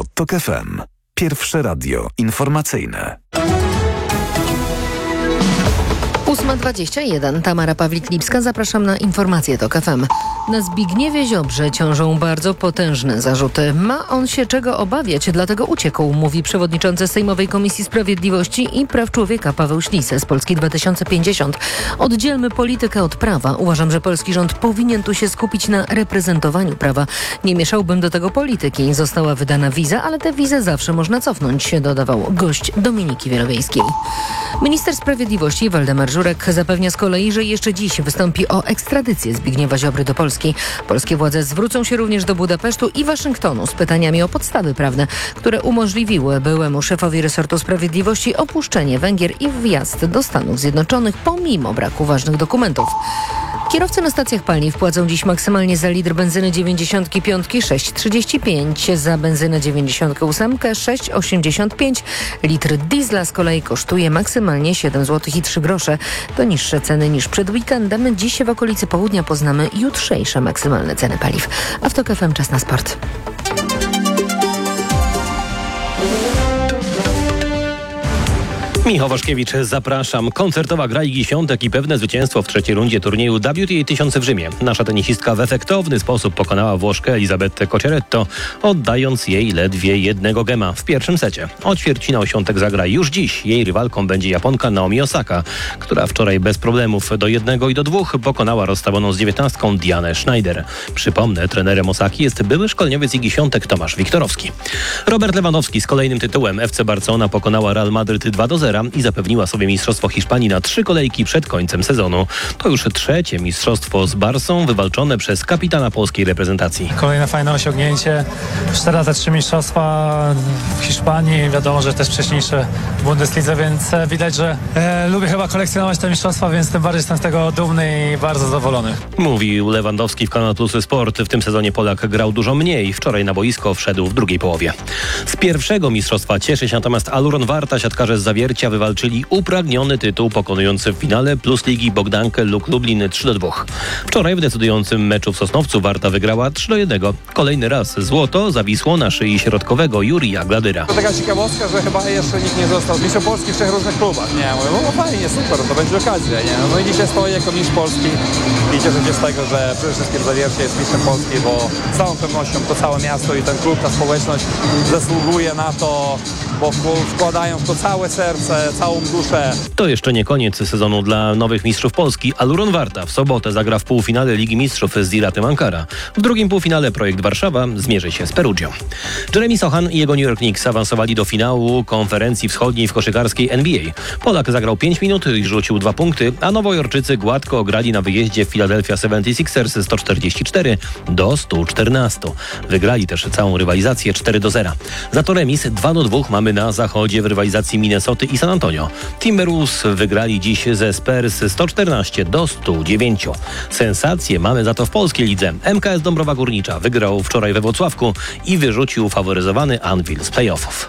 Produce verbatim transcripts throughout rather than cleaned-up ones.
To TOK F M. Pierwsze radio informacyjne. ósma dwadzieścia jeden. Tamara Pawlik-Lipska. Zapraszam na informacje TOK F M. Na Zbigniewie Ziobrze ciążą bardzo potężne zarzuty. Ma on się czego obawiać, dlatego uciekł, mówi przewodniczący Sejmowej Komisji Sprawiedliwości i Praw Człowieka Paweł Ślis z Polski dwa tysiące pięćdziesiąt. Oddzielmy politykę od prawa. Uważam, że polski rząd powinien tu się skupić na reprezentowaniu prawa. Nie mieszałbym do tego polityki. Została wydana wiza, ale tę wizę zawsze można cofnąć, dodawał gość Dominiki Wielowiejskiej. Minister Sprawiedliwości Waldemar Żurek zapewnia z kolei, że jeszcze dziś wystąpi o ekstradycję Zbigniewa Ziobry do Polski. Polskie władze zwrócą się również do Budapesztu i Waszyngtonu z pytaniami o podstawy prawne, które umożliwiły byłemu szefowi resortu sprawiedliwości opuszczenie Węgier i wjazd do Stanów Zjednoczonych pomimo braku ważnych dokumentów. Kierowcy na stacjach paliw płacą dziś maksymalnie za litr benzyny dziewięćdziesiąt pięć sześć trzydzieści pięć, za benzynę dziewięćdziesiąt osiem sześć osiemdziesiąt pięć. Litr diesla z kolei kosztuje maksymalnie siedem złotych i trzy grosze. To niższe ceny niż przed weekendem. Dziś w okolicy południa poznamy jutrzejsze maksymalne ceny paliw. A w TOK F M czas na sport. Michał Waszkiewicz, zapraszam. Koncertowa gra Igi Świątek i pewne zwycięstwo w trzeciej rundzie turnieju W T A tysiąc w Rzymie. Nasza tenisistka w efektowny sposób pokonała Włoszkę Elisabetę Cocciaretto, oddając jej ledwie jednego gema w pierwszym secie. O ćwierćfinał Świątek zagra już dziś. Jej rywalką będzie Japonka Naomi Osaka, która wczoraj bez problemów do jednego i do dwóch pokonała rozstawioną z dziewiętnastką Dianę Schneider. Przypomnę, trenerem Osaki jest były szkoleniowiec Igi Świątek Tomasz Wiktorowski. Robert Lewandowski z kolejnym tytułem. F C Barcelona pokonała Real Madryt dwa do zera i zapewniła sobie mistrzostwo Hiszpanii na trzy kolejki przed końcem sezonu. To już trzecie mistrzostwo z Barsą wywalczone przez kapitana polskiej reprezentacji. Kolejne fajne osiągnięcie. cztery lata, trzy mistrzostwa w Hiszpanii. Wiadomo, że też wcześniejsze w Bundeslidze, więc widać, że e, lubię chyba kolekcjonować te mistrzostwa, więc tym bardziej jestem z tego dumny i bardzo zadowolony. Mówił Lewandowski w Kanal Plus Sport. W tym sezonie Polak grał dużo mniej. Wczoraj na boisko wszedł w drugiej połowie. Z pierwszego mistrzostwa cieszy się natomiast Aluron Warta. Siatkarze z Zawiercia wywalczyli upragniony tytuł, pokonujący w finale Plus Ligi Bogdankę Luk Lublin trzy do dwóch. Wczoraj w decydującym meczu w Sosnowcu Warta wygrała trzy do jednego. Kolejny raz złoto zawisło na szyi środkowego Jurija Gladyra. To taka ciekawostka, że chyba jeszcze nikt nie został mistrzem Polski w trzech różnych klubach. Nie, mówię, no fajnie, super, to będzie okazja, nie? No i dzisiaj stoję jako mistrz Polski i cieszę się z tego, że przede wszystkim Zawiercie jest mistrzem Polski, bo z całą pewnością to całe miasto i ten klub, ta społeczność zasługuje na to, bo wkładają w to całe serce, całą duszę. To jeszcze nie koniec sezonu dla nowych mistrzów Polski. Aluron Warta w sobotę zagra w półfinale Ligi Mistrzów z Iratem Ankara. W drugim półfinale Projekt Warszawa zmierzy się z Perugią. Jeremy Sochan i jego New York Knicks awansowali do finału konferencji wschodniej w koszykarskiej N B A. Polak zagrał pięć minut i rzucił dwa punkty, a nowojorczycy gładko ograli na wyjeździe w Philadelphia seventy-sixers sto czterdzieści cztery do stu czternastu. Wygrali też całą rywalizację cztery do zera. Za to remis dwa do dwóch mamy na zachodzie w rywalizacji Minnesoty i San Antonio. Timberwolves wygrali dziś ze Spurs sto czternaście do stu dziewięciu. Sensacje mamy za to w polskiej lidze. M K S Dąbrowa Górnicza wygrał wczoraj we Włocławku i wyrzucił faworyzowany Anwil z playoffów.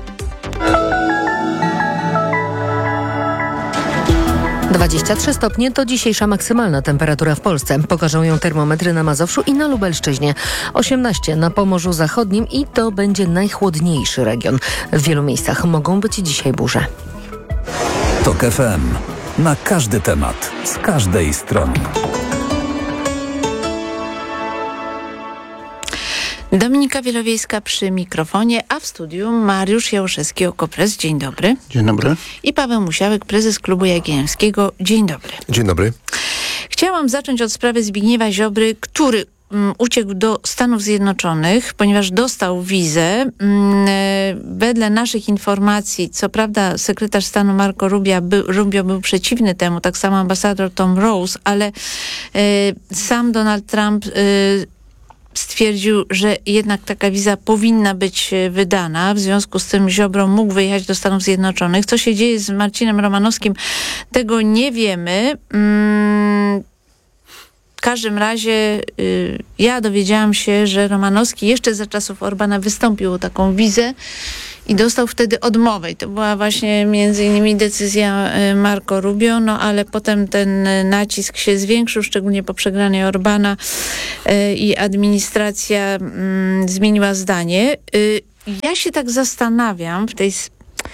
dwadzieścia trzy stopnie to dzisiejsza maksymalna temperatura w Polsce. Pokażą ją termometry na Mazowszu i na Lubelszczyźnie. osiemnaście na Pomorzu Zachodnim i to będzie najchłodniejszy region. W wielu miejscach mogą być dzisiaj burze. TOK F M. Na każdy temat, z każdej strony. Dominika Wielowiejska przy mikrofonie, a w studiu Mariusz Jałuszewski, Okopres. Dzień dobry. Dzień dobry. I Paweł Musiałek, prezes Klubu Jagiellońskiego. Dzień dobry. Dzień dobry. Chciałam zacząć od sprawy Zbigniewa Ziobry, który um, uciekł do Stanów Zjednoczonych, ponieważ dostał wizę. Um, wedle naszych informacji, co prawda sekretarz stanu Marco Rubio był, Rubio był przeciwny temu, tak samo ambasador Tom Rose, ale y, sam Donald Trump y, stwierdził, że jednak taka wiza powinna być wydana. W związku z tym Ziobro mógł wyjechać do Stanów Zjednoczonych. Co się dzieje z Marcinem Romanowskim, tego nie wiemy. Mm, w każdym razie y, ja dowiedziałam się, że Romanowski jeszcze za czasów Orbana wystąpił o taką wizę i dostał wtedy odmowę. I to była właśnie między innymi decyzja Marco Rubio, no ale potem ten nacisk się zwiększył, szczególnie po przegranej Orbana i administracja mm, zmieniła zdanie. ja się tak zastanawiam w tej,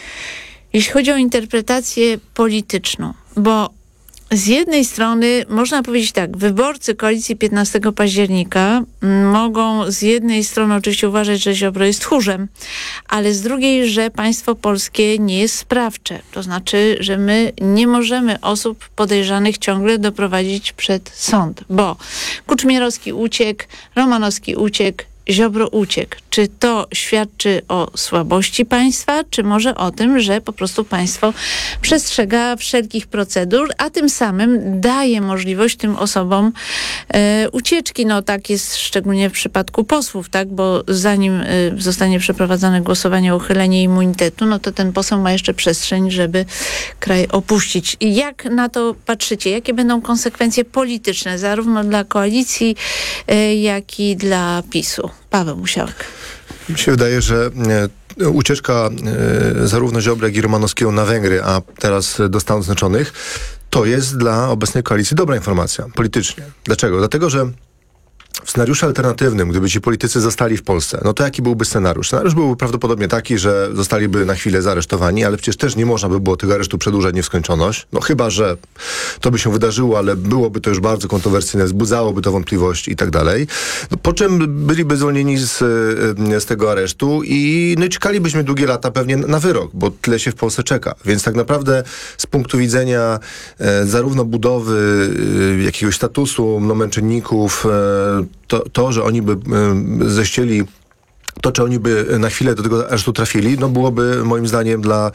jeśli chodzi o interpretację polityczną, bo z jednej strony można powiedzieć tak, wyborcy koalicji piętnastego października mogą z jednej strony oczywiście uważać, że Ziobro jest tchórzem, ale z drugiej, że państwo polskie nie jest sprawcze. To znaczy, że my nie możemy osób podejrzanych ciągle doprowadzić przed sąd, bo Kuczmierowski uciekł, Romanowski uciekł, Ziobro uciekł. Czy to świadczy o słabości państwa, czy może o tym, że po prostu państwo przestrzega wszelkich procedur, a tym samym daje możliwość tym osobom e, ucieczki. No tak jest szczególnie w przypadku posłów, tak, bo zanim e, zostanie przeprowadzone głosowanie o uchylenie immunitetu, no to ten poseł ma jeszcze przestrzeń, żeby kraj opuścić. I jak na to patrzycie? Jakie będą konsekwencje polityczne zarówno dla koalicji, e, jak i dla PiSu? Paweł Musiałek. Mi się wydaje, że e, ucieczka e, zarówno Ziobry, jak i Romanowskiego na Węgry, a teraz do Stanów Zjednoczonych, to jest dla obecnej koalicji dobra informacja politycznie. Dlaczego? Dlatego, że w scenariuszu alternatywnym, gdyby ci politycy zostali w Polsce, no to jaki byłby scenariusz? Scenariusz byłby prawdopodobnie taki, że zostaliby na chwilę zaaresztowani, ale przecież też nie można by było tego aresztu przedłużać w nieskończoność. No chyba, że to by się wydarzyło, ale byłoby to już bardzo kontrowersyjne, wzbudzałoby to wątpliwości i tak dalej. No, po czym byliby zwolnieni z, z tego aresztu i no, czekalibyśmy długie lata pewnie na wyrok, bo tyle się w Polsce czeka. Więc tak naprawdę z punktu widzenia e, zarówno budowy e, jakiegoś statusu no, męczenników, e, To, to, że oni by y, zechcieli, to, czy oni by na chwilę do tego aresztu trafili, no byłoby moim zdaniem dla,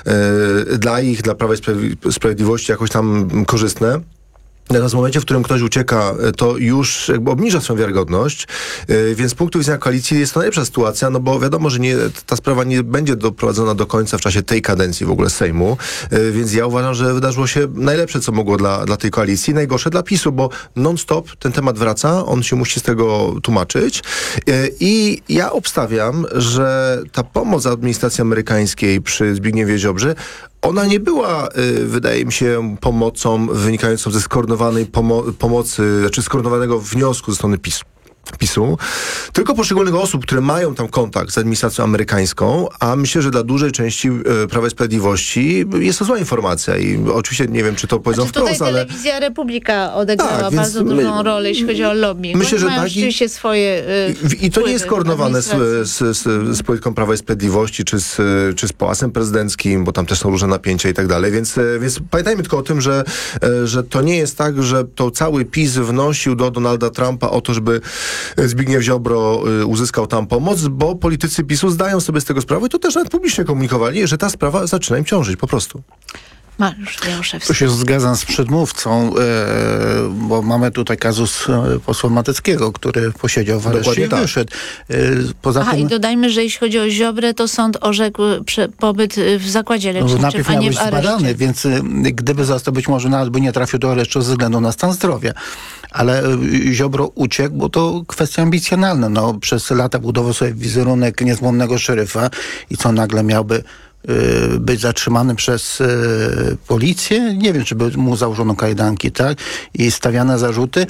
y, dla ich, dla Prawa i Sprawiedliwości jakoś tam korzystne. Natomiast w momencie, w którym ktoś ucieka, to już jakby obniża swoją wiarygodność, yy, więc z punktu widzenia koalicji jest to najlepsza sytuacja, no bo wiadomo, że nie, ta sprawa nie będzie doprowadzona do końca w czasie tej kadencji w ogóle Sejmu, yy, więc ja uważam, że wydarzyło się najlepsze, co mogło dla, dla tej koalicji, najgorsze dla PiSu, bo non-stop ten temat wraca, on się musi z tego tłumaczyć yy, i ja obstawiam, że ta pomoc administracji amerykańskiej przy Zbigniewie Ziobrze, ona nie była, y, wydaje mi się, pomocą wynikającą ze skoordynowanej pomo- pomocy, znaczy skoordynowanego wniosku ze strony PiSu. PiSu, tylko poszczególnych osób, które mają tam kontakt z administracją amerykańską, a myślę, że dla dużej części e, Prawa i Sprawiedliwości jest to zła informacja i oczywiście nie wiem, czy to powiedzą znaczy, tutaj wprost, ale... Telewizja Republika odegrała tak, bardzo my, dużą rolę, jeśli chodzi o lobby. Myślę, że mają tak. rzeczywiście swoje I, I to nie jest skoordynowane z, z, z, z polityką Prawa i Sprawiedliwości, czy z, czy z Pałacem Prezydenckim, bo tam też są różne napięcia i tak dalej, więc, więc pamiętajmy tylko o tym, że, że to nie jest tak, że to cały PiS wnosił do Donalda Trumpa o to, żeby Zbigniew Ziobro y, uzyskał tam pomoc, bo politycy PiSu zdają sobie z tego sprawę i to też nawet publicznie komunikowali, że ta sprawa zaczyna im ciążyć po prostu. Mariusz Jaroszewski. Tu się zgadzam z przedmówcą, e, bo mamy tutaj kazus e, posła Mateckiego, który posiedział w areszcie i tak. wyszedł. E, poza Aha, tym, i dodajmy, że jeśli chodzi o Ziobrę, to sąd orzekł prze, pobyt w zakładzie no, leczniczym, najpierw a miał nie być w areszcie. zbadany, więc e, gdyby został, być może nawet by nie trafił do aresztu ze względu na stan zdrowia. Ale e, Ziobro uciekł, bo to kwestia ambicjonalna. No, przez lata budował sobie wizerunek niezłomnego szeryfa i co nagle miałby być zatrzymany przez y, policję. Nie wiem, czy by mu założono kajdanki, tak? I stawiane zarzuty.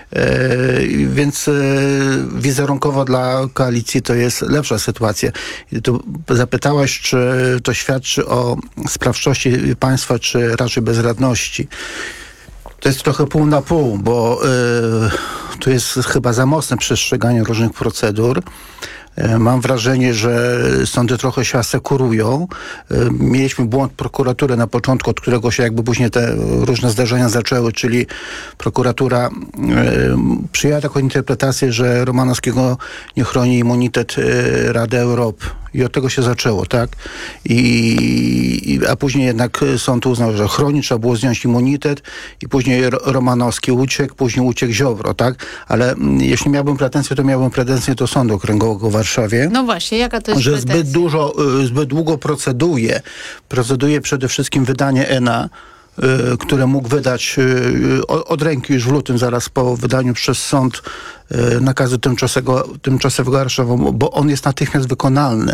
Y, więc y, wizerunkowo dla koalicji to jest lepsza sytuacja. I tu zapytałaś, czy to świadczy o sprawczości państwa, czy raczej bezradności. To jest trochę pół na pół, bo y, tu jest chyba za mocne przestrzeganie różnych procedur. Mam wrażenie, że sądy trochę się asekurują. Mieliśmy błąd prokuratury na początku, od którego się jakby później te różne zdarzenia zaczęły, czyli prokuratura y, przyjęła taką interpretację, że Romanowskiego nie chroni immunitet y, Rady Europy. I od tego się zaczęło, tak? I, i, a później jednak sąd uznał, że chroni, trzeba było zdjąć immunitet i później Romanowski uciekł, później uciekł Ziobro, tak? Ale m, jeśli miałbym pretensje, to miałbym pretensje do Sądu Okręgowego w Warszawie. No właśnie, jaka to jest że pretensja? zbyt dużo, y, zbyt długo proceduje. Proceduje przede wszystkim wydanie E N A, które mógł wydać od ręki już w lutym, zaraz po wydaniu przez sąd nakazu tymczasowego, tymczasowego aresztowania, bo on jest natychmiast wykonalny.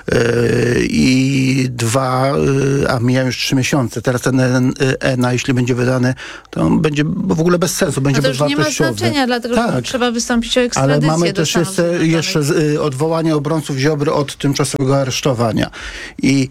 I dwa, a mijają już trzy miesiące. Teraz ten E N A, jeśli będzie wydany, to on będzie w ogóle bez sensu, będzie no to już nie ma bezwartościowy. znaczenia, dlatego tak. że trzeba wystąpić o ekstradycję. Ale mamy do też Stanów jeszcze, Zjednoczonych. jeszcze y, odwołanie obrońców Ziobry od tymczasowego aresztowania. I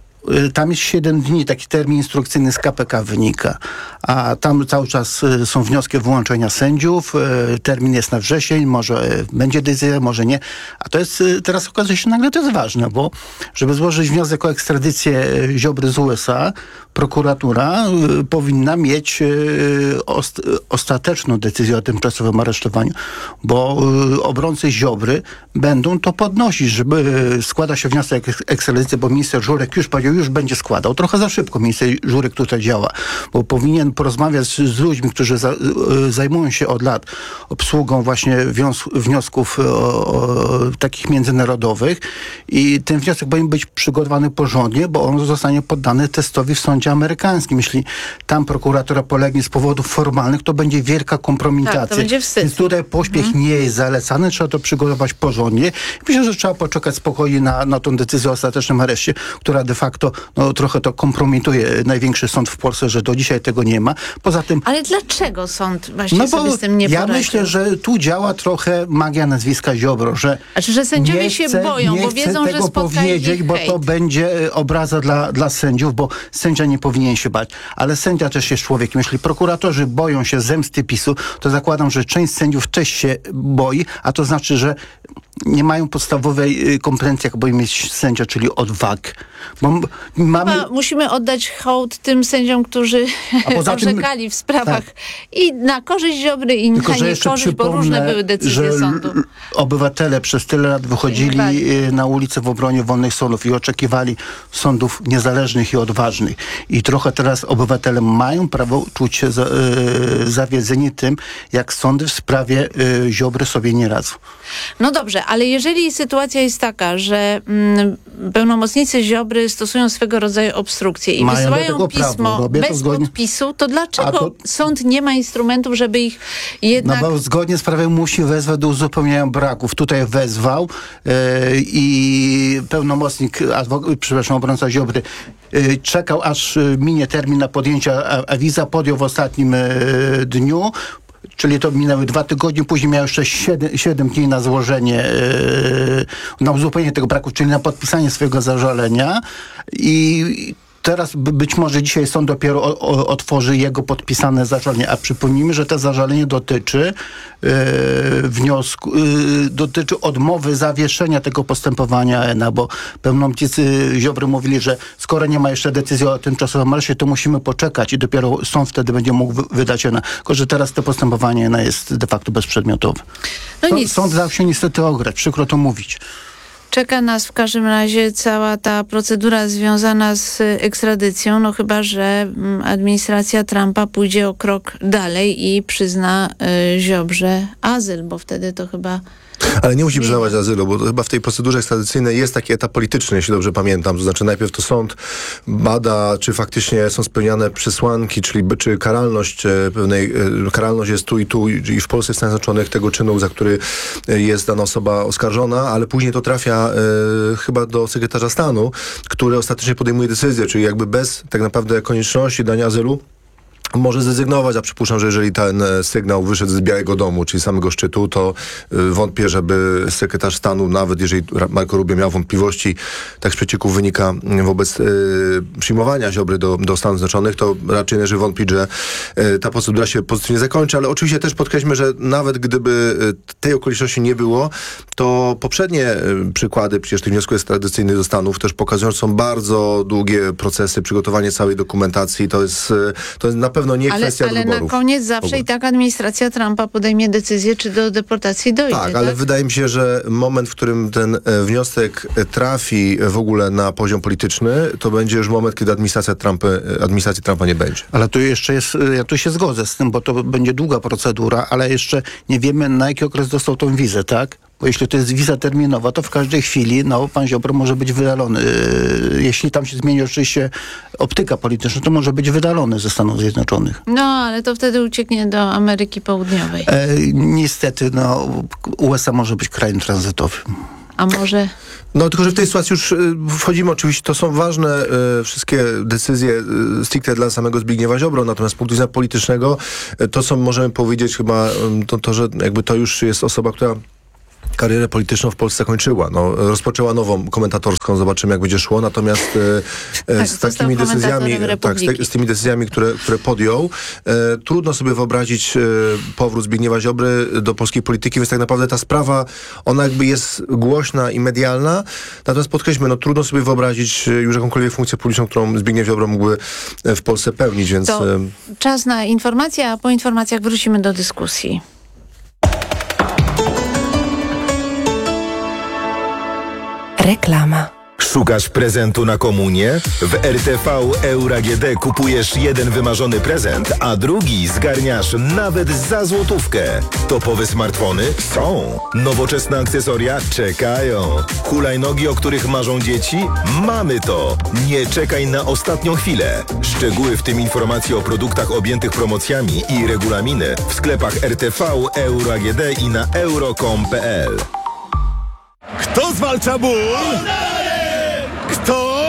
y, tam jest siedem dni, taki termin instrukcyjny z K P K wynika. A tam cały czas y, są wnioski o wyłączenia sędziów. Y, termin jest na wrzesień, może y, będzie decyzja, może nie. A to jest, y, teraz okazuje się nagle, to jest ważne, bo żeby złożyć wniosek o ekstradycję y, Ziobry z U S A, prokuratura y, powinna mieć y, ost, y, ostateczną decyzję o tymczasowym aresztowaniu, bo y, obrońcy Ziobry będą to podnosić, żeby y, składa się wniosek o ekstradycję, bo minister Żurek już powiedział, już będzie składał. Trochę za szybko minister Żurek tutaj działa, bo powinien porozmawiać z, z ludźmi, którzy za, y, zajmują się od lat obsługą właśnie wios, wniosków o, o, takich międzynarodowych i ten wniosek powinien być przygotowany porządnie, bo on zostanie poddany testowi w sądzie amerykańskim. Jeśli tam prokuratura polegnie z powodów formalnych, to będzie wielka kompromitacja. Tak, to będzie wstyd. Więc tutaj pośpiech mhm. nie jest zalecany, trzeba to przygotować porządnie. Myślę, że trzeba poczekać spokojnie na, na tą decyzję o ostatecznym areszcie, która de facto no, trochę to kompromituje największy sąd w Polsce, że do dzisiaj tego nie ma. Poza tym... Ale dlaczego sąd właśnie no sobie z tym nie ja poradził? myślę, że tu działa trochę magia nazwiska Ziobro, że Znaczy, że sędziowie nie się chcę, boją, nie bo chcę wiedzą, tego że spotka powiedzieć, ich bo hejt. to będzie e, obraza dla, dla sędziów, bo sędzia nie powinien się bać. Ale sędzia też jest człowiekiem. Jeśli prokuratorzy boją się zemsty PiSu, to zakładam, że część sędziów też się boi, a to znaczy, że nie mają podstawowej y, kompetencji, jak powinien mieć sędzia, czyli odwagi. Bo m- mamy... Chyba musimy oddać hołd tym sędziom, którzy orzekali tym, w sprawach tak. i na korzyść Ziobry i Tylko, na że jeszcze niekorzyść, bo różne były decyzje że sądu. Obywatele przez tyle lat wychodzili na ulicę w obronie wolnych sądów i oczekiwali sądów niezależnych i odważnych. I trochę teraz obywatele mają prawo czuć się za, y, zawiedzeni tym, jak sądy w sprawie y, Ziobry sobie nie radzą. No dobrze, ale jeżeli sytuacja jest taka, że mm, pełnomocnicy Ziobry stosują swego rodzaju obstrukcje i mają wysyłają pismo bez podpisu, to dlaczego to... sąd nie ma instrumentów, żeby ich jednak... No bo zgodnie z prawem musi wezwać do uzupełnienia braków. Tutaj wezwał yy, i pełnomocnik, adwok- przepraszam, obrońca Ziobry yy, czekał, aż minie termin na podjęcie awiza, podjął w ostatnim yy, dniu. Czyli to minęły dwa tygodnie, później miał jeszcze siedem dni na złożenie, yy, na uzupełnienie tego braku, czyli na podpisanie swojego zażalenia i teraz być może dzisiaj sąd dopiero o, o, otworzy jego podpisane zażalenie, a przypomnijmy, że to zażalenie dotyczy yy, wniosku, yy, dotyczy odmowy zawieszenia tego postępowania E N A, bo pełnomocnicy Ziobry mówili, że skoro nie ma jeszcze decyzji o tymczasowym areszcie, to musimy poczekać i dopiero sąd wtedy będzie mógł wydać E N A. Tylko że teraz to postępowanie E N A jest de facto bezprzedmiotowe. No nic. Sąd dał się niestety ograć, przykro to mówić. Czeka nas w każdym razie cała ta procedura związana z ekstradycją, no chyba że administracja Trumpa pójdzie o krok dalej i przyzna y, Ziobrze azyl, bo wtedy to chyba... Ale nie musi przyznawać azylu, bo chyba w tej procedurze ekstradycyjnej jest taki etap polityczny, jeśli dobrze pamiętam. To znaczy najpierw to sąd bada, czy faktycznie są spełniane przesłanki, czyli czy karalność pewnej, karalność jest tu i tu i w Polsce Stanów Zjednoczonych tego czynu, za który jest dana osoba oskarżona, ale później to trafia e, chyba do sekretarza stanu, który ostatecznie podejmuje decyzję, czyli jakby bez tak naprawdę konieczności dania azylu może zrezygnować, a przypuszczam, że jeżeli ten sygnał wyszedł z Białego Domu, czyli samego szczytu, to y, wątpię, żeby sekretarz stanu, nawet jeżeli Marco Rubio miał wątpliwości, tak z przecieków wynika wobec y, przyjmowania Ziobry do, do Stanów Zjednoczonych, to raczej należy wątpić, że y, ta procedura się pozytywnie zakończy, ale oczywiście też podkreślmy, że nawet gdyby y, tej okoliczności nie było, to poprzednie y, przykłady przecież tych wniosków ekstradycyjnych do Stanów też pokazują, że są bardzo długie procesy, przygotowanie całej dokumentacji, to jest, y, to jest na pewno nie ale, kwestia ale wyborów. na koniec zawsze i tak administracja Trumpa podejmie decyzję, czy do deportacji dojdzie. Tak, tak? ale wydaje mi się, że moment, w którym ten e, wniosek trafi w ogóle na poziom polityczny, to będzie już moment, kiedy administracja Trumpa, administracji Trumpa nie będzie. Ale tu jeszcze jest, ja tu się zgodzę z tym, bo to będzie długa procedura, ale jeszcze nie wiemy, na jaki okres dostał tą wizę, tak? Bo jeśli to jest wiza terminowa, to w każdej chwili no, pan Ziobro może być wydalony. Jeśli tam się zmieni oczywiście optyka polityczna, to może być wydalony ze Stanów Zjednoczonych. No, ale to wtedy ucieknie do Ameryki Południowej. E, niestety, no, U S A może być krajem tranzytowym. A może... No tylko, że w tej sytuacji już y, wchodzimy, oczywiście to są ważne y, wszystkie decyzje y, stricte dla samego Zbigniewa Ziobro, natomiast z punktu widzenia politycznego y, to, co możemy powiedzieć chyba, y, to, to, że jakby to już jest osoba, która karierę polityczną w Polsce kończyła. No, rozpoczęła nową komentatorską, zobaczymy jak będzie szło, natomiast e, tak, z takimi decyzjami, tak, z, te, z tymi decyzjami, które, które podjął, e, trudno sobie wyobrazić e, powrót Zbigniewa Ziobry do polskiej polityki, więc tak naprawdę ta sprawa, ona jakby jest głośna i medialna, natomiast podkreślmy, no trudno sobie wyobrazić już jakąkolwiek funkcję publiczną, którą Zbigniew Ziobro mógłby w Polsce pełnić, więc... To e, czas na informacje, a po informacjach wrócimy do dyskusji. Reklama. Szukasz prezentu na komunię? W R T V Euro A G D kupujesz jeden wymarzony prezent, a drugi zgarniasz nawet za złotówkę. Topowe smartfony? Są. Nowoczesne akcesoria? Czekają. Hulajnogi, o których marzą dzieci? Mamy to. Nie czekaj na ostatnią chwilę. Szczegóły, w tym informacje o produktach objętych promocjami i regulaminy w sklepach R T V Euro A G D i na euro kropka com kropka p l. Kto zwalcza ból? Kto?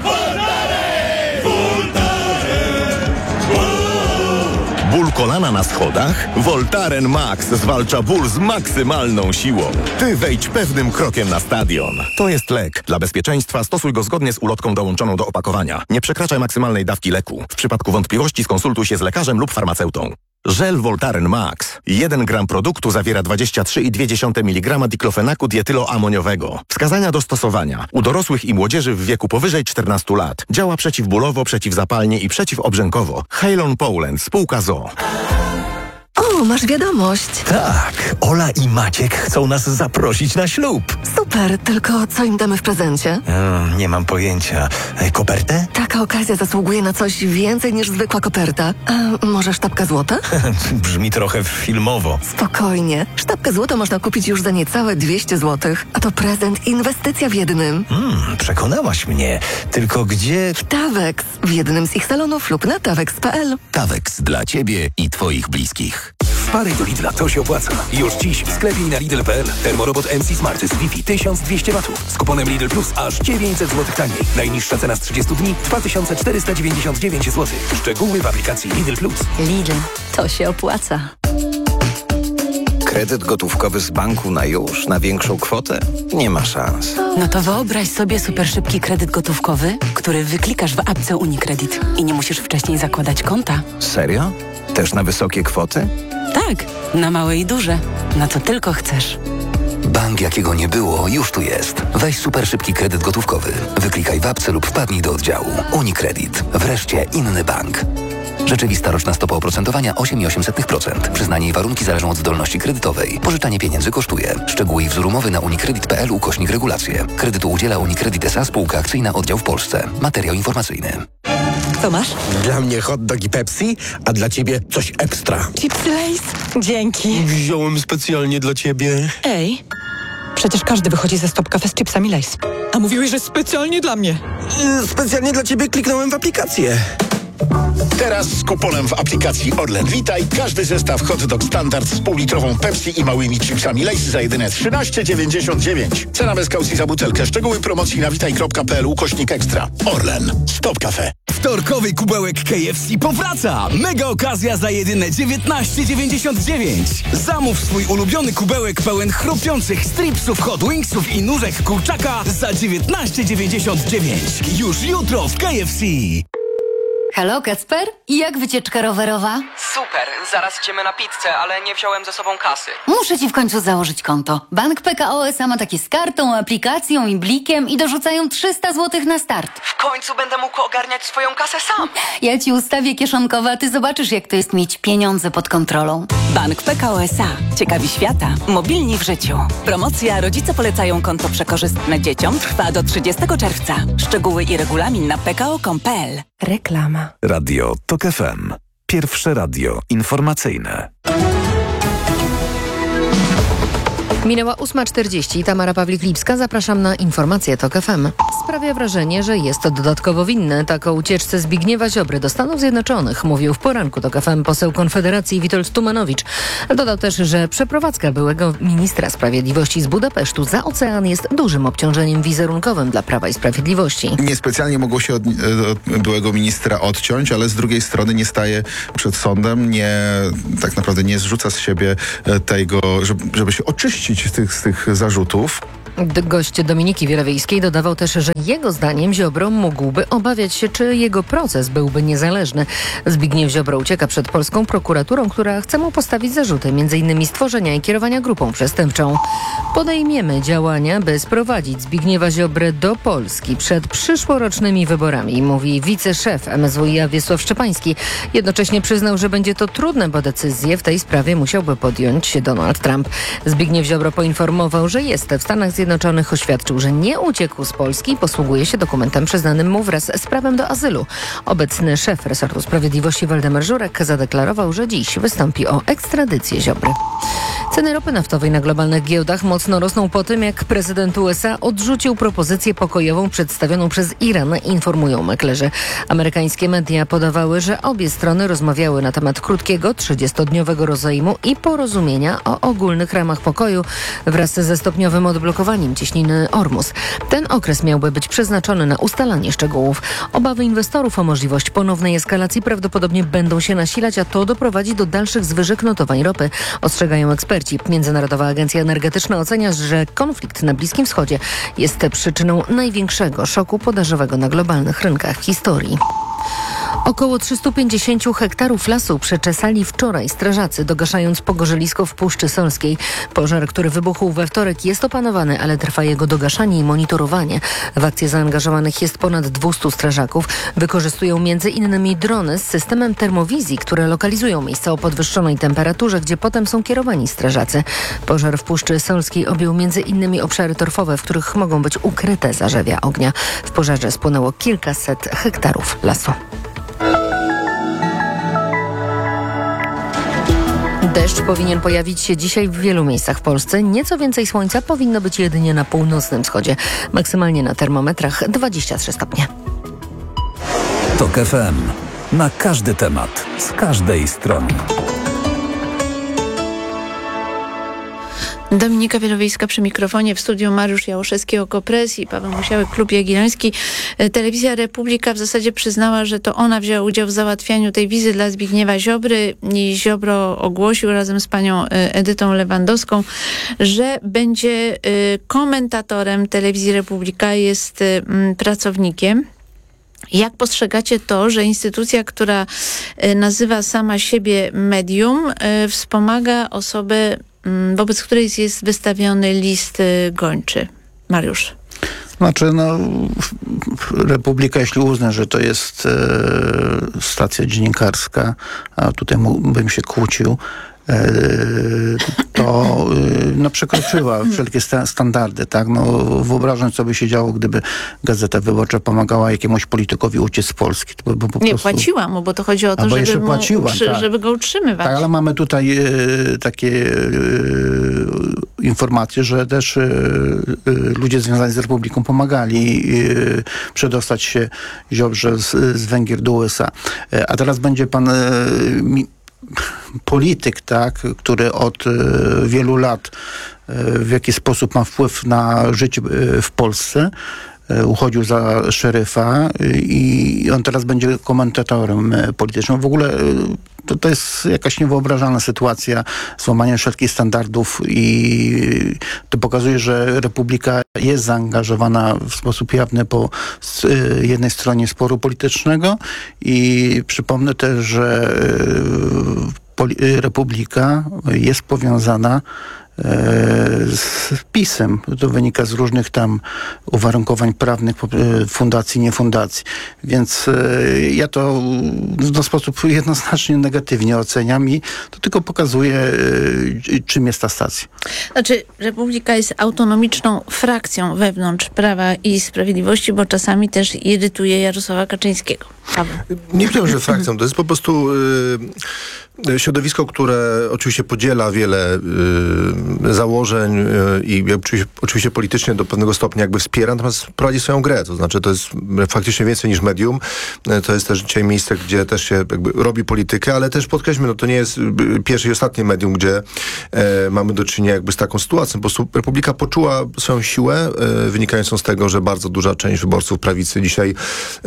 Ból kolana na schodach? Voltaren Max zwalcza ból z maksymalną siłą. Ty wejdź pewnym krokiem na stadion. To jest lek. Dla bezpieczeństwa stosuj go zgodnie z ulotką dołączoną do opakowania. Nie przekraczaj maksymalnej dawki leku. W przypadku wątpliwości skonsultuj się z lekarzem lub farmaceutą. Żel Voltaren Max. jeden gram produktu zawiera dwadzieścia trzy przecinek dwa miligrama diklofenaku dietyloamoniowego. Wskazania do stosowania. U dorosłych i młodzieży w wieku powyżej czternastu lat. Działa przeciwbólowo, przeciwzapalnie i przeciwobrzękowo. Halon Poland, spółka z o o. O, masz wiadomość. Tak, Ola i Maciek chcą nas zaprosić na ślub. Super, tylko co im damy w prezencie? Hmm, nie mam pojęcia. E, kopertę? Taka okazja zasługuje na coś więcej niż zwykła koperta. A może sztabka złota? Brzmi trochę filmowo. Spokojnie. Sztabkę złota można kupić już za niecałe dwieście złotych. A to prezent, inwestycja w jednym. Hmm, przekonałaś mnie. Tylko gdzie... W Tawex. W jednym z ich salonów lub na tawex kropka p l. Tawex dla Ciebie i Twoich bliskich. Wparuj do Lidla, to się opłaca. Już dziś w sklepie i na Lidl kropka p l. Termorobot M C Smart z Wi-Fi tysiąc dwieście watów. Z kuponem Lidl Plus aż dziewięćset złotych taniej. Najniższa cena z trzydziestu dni dwa tysiące czterysta dziewięćdziesiąt dziewięć złotych. Szczegóły w aplikacji Lidl Plus. Lidl, to się opłaca. Kredyt gotówkowy z banku na już, na większą kwotę? Nie ma szans. No to wyobraź sobie super szybki kredyt gotówkowy, który wyklikasz w apce UniCredit i nie musisz wcześniej zakładać konta. Serio? Też na wysokie kwoty? Tak, na małe i duże. Na co tylko chcesz. Bank jakiego nie było, już tu jest. Weź super szybki kredyt gotówkowy. Wyklikaj w apce lub wpadnij do oddziału. UniCredit. Wreszcie inny bank. Rzeczywista roczna stopa oprocentowania osiem przecinek osiem procent. Przyznanie i warunki zależą od zdolności kredytowej. Pożyczanie pieniędzy kosztuje. Szczegóły i wzór umowy na unicredit kropka p l ukośnik regulacje. Kredytu udziela UniCredit S A spółka akcyjna oddział w Polsce. Materiał informacyjny. Co masz? Dla mnie hot dog i Pepsi, a dla ciebie coś ekstra. Chipsy Lay's. Dzięki. Wziąłem specjalnie dla ciebie. Ej, przecież każdy wychodzi ze Stop Cafe z chipsami Lay's. A mówiłeś, że specjalnie dla mnie. Yy, specjalnie dla ciebie kliknąłem w aplikację. Teraz z kuponem w aplikacji Orlen Witaj każdy zestaw hot dog standard z półlitrową Pepsi i małymi chipsami Lay's za jedyne trzynaście dziewięćdziesiąt dziewięć. Cena bez kaucji za butelkę. Szczegóły promocji na witaj kropka p l ukośnik ekstra. Orlen. Stop Cafe. Wtorkowy kubełek K F C powraca! Mega okazja za jedyne dziewiętnaście dziewięćdziesiąt dziewięć. Zamów swój ulubiony kubełek pełen chrupiących stripsów, hot wingsów i nóżek kurczaka za dziewiętnaście dziewięćdziesiąt dziewięć. Już jutro w K F C. Halo, Kacper? I jak wycieczka rowerowa? Super, zaraz idziemy na pizzę, ale nie wziąłem ze sobą kasy. Muszę ci w końcu założyć konto. Bank P K O S A ma takie z kartą, aplikacją i blikiem i dorzucają trzysta złotych na start. W końcu będę mógł ogarniać swoją kasę sam. Ja ci ustawię kieszonkowe, a ty zobaczysz, jak to jest mieć pieniądze pod kontrolą. Bank P K O S A. Ciekawi świata. Mobilni w życiu. Promocja Rodzice polecają konto przekorzystne dzieciom trwa do trzydziestego czerwca. Szczegóły i regulamin na p k o kropka com kropka p l. Reklama. Radio TOK F M. Pierwsze radio informacyjne. Minęła ósma czterdzieści. Tamara Pawlik-Lipska. Zapraszam na informacje TOK F M. Sprawia wrażenie, że jest to dodatkowo winny. Tak o ucieczce Zbigniewa Ziobry do Stanów Zjednoczonych mówił w poranku TOK F M poseł Konfederacji Witold Tumanowicz. Dodał też, że przeprowadzka byłego ministra sprawiedliwości z Budapesztu za ocean jest dużym obciążeniem wizerunkowym dla Prawa i Sprawiedliwości. Niespecjalnie mogło się od, od byłego ministra odciąć, ale z drugiej strony nie staje przed sądem, nie tak naprawdę nie zrzuca z siebie tego, żeby, żeby się oczyścić z tych, z tych zarzutów. Gość Dominiki Wielowiejskiej dodawał też, że jego zdaniem Ziobro mógłby obawiać się, czy jego proces byłby niezależny. Zbigniew Ziobro ucieka przed polską prokuraturą, która chce mu postawić zarzuty, między innymi stworzenia i kierowania grupą przestępczą. Podejmiemy działania, by sprowadzić Zbigniewa Ziobrę do Polski przed przyszłorocznymi wyborami, mówi wiceszef M S W i A Wiesław Szczepański. Jednocześnie przyznał, że będzie to trudne, bo decyzję w tej sprawie musiałby podjąć Donald Trump. Zbigniew Ziobro poinformował, że jest w Stanach Zjednoczonych, oświadczył, że nie uciekł z Polski i posługuje się dokumentem przyznanym mu wraz z prawem do azylu. Obecny szef resortu sprawiedliwości Waldemar Żurek zadeklarował, że dziś wystąpi o ekstradycję Ziobry. Ceny ropy naftowej na globalnych giełdach mocno rosną po tym, jak prezydent U S A odrzucił propozycję pokojową przedstawioną przez Iran, informują maklerzy. Amerykańskie media podawały, że obie strony rozmawiały na temat krótkiego, trzydziestodniowego rozejmu i porozumienia o ogólnych ramach pokoju wraz ze stopniowym odblokowaniem cieśniny Ormus. Ten okres miałby być przeznaczony na ustalanie szczegółów. Obawy inwestorów o możliwość ponownej eskalacji prawdopodobnie będą się nasilać, a to doprowadzi do dalszych zwyżek notowań ropy, ostrzegają eksperci. Międzynarodowa Agencja Energetyczna ocenia, że konflikt na Bliskim Wschodzie jest przyczyną największego szoku podażowego na globalnych rynkach w historii. Około trzysta pięćdziesiąt hektarów lasu przeczesali wczoraj strażacy, dogaszając pogorzelisko w Puszczy Solskiej. Pożar, który wybuchł we wtorek, jest opanowany, ale trwa jego dogaszanie i monitorowanie. W akcję zaangażowanych jest ponad dwieście strażaków. Wykorzystują między innymi drony z systemem termowizji, które lokalizują miejsca o podwyższonej temperaturze, gdzie potem są kierowani strażacy. Pożar w Puszczy Solskiej objął między innymi obszary torfowe, w których mogą być ukryte zarzewia ognia. W pożarze spłonęło kilkaset hektarów lasu. Deszcz powinien pojawić się dzisiaj w wielu miejscach w Polsce. Nieco więcej słońca powinno być jedynie na północnym wschodzie. Maksymalnie na termometrach dwadzieścia trzy stopnie. TOK F M. Na każdy temat, z każdej strony. Dominika Wielowiejska przy mikrofonie, w studiu Mariusz Jałoszewski, Okopres i Paweł Musiałek, Klub Jagielloński. Telewizja Republika w zasadzie przyznała, że to ona wzięła udział w załatwianiu tej wizy dla Zbigniewa Ziobry i Ziobro ogłosił razem z panią Edytą Lewandowską, że będzie komentatorem telewizji Republika, jest pracownikiem. Jak postrzegacie to, że instytucja, która nazywa sama siebie medium, wspomaga osobę, wobec której jest wystawiony list gończy? Mariusz. Znaczy, no, Republika, jeśli uzna, że to jest e, stacja dziennikarska, a tutaj bym się kłócił, e, to no, przekroczyła wszelkie sta- standardy, tak? No, wyobrażam, co by się działo, gdyby Gazeta Wyborcza pomagała jakiemuś politykowi uciec z Polski. To by, bo po Nie, prostu... płaciła mu, bo to chodzi o to, Albo żeby, mu płaciła, utrzy- tak. żeby go utrzymywać. Tak, ale mamy tutaj e, takie e, informacje, że też e, e, ludzie związani z Republiką pomagali e, przedostać się Ziobrze z, z Węgier do U S A. E, a teraz będzie pan e, mi, polityk, tak, który od e, wielu lat e, w jakiś sposób ma wpływ na życie e, w Polsce, e, uchodził za szeryfa e, i on teraz będzie komentatorem e, politycznym. W ogóle e, to, to jest jakaś niewyobrażalna sytuacja, złamanie wszelkich standardów i to pokazuje, że Republika jest zaangażowana w sposób jawny po s- jednej stronie sporu politycznego i przypomnę też, że e, poli- Republika jest powiązana z PiS-em. To wynika z różnych tam uwarunkowań prawnych fundacji, nie fundacji. Więc ja to w sposób jednoznacznie negatywnie oceniam i to tylko pokazuje, czym jest ta stacja. Znaczy, Republika jest autonomiczną frakcją wewnątrz Prawa i Sprawiedliwości, bo czasami też irytuje Jarosława Kaczyńskiego. Nie wiem, że frakcją. To jest po prostu y, środowisko, które oczywiście podziela wiele y, założeń y, i oczywiście, oczywiście politycznie do pewnego stopnia jakby wspiera, natomiast prowadzi swoją grę. To znaczy to jest faktycznie więcej niż medium. Y, to jest też dzisiaj miejsce, gdzie też się jakby robi politykę, ale też podkreślmy, no to nie jest y, pierwsze i ostatnie medium, gdzie y, mamy do czynienia jakby z taką sytuacją. Po prostu Republika poczuła swoją siłę y, wynikającą z tego, że bardzo duża część wyborców prawicy dzisiaj y,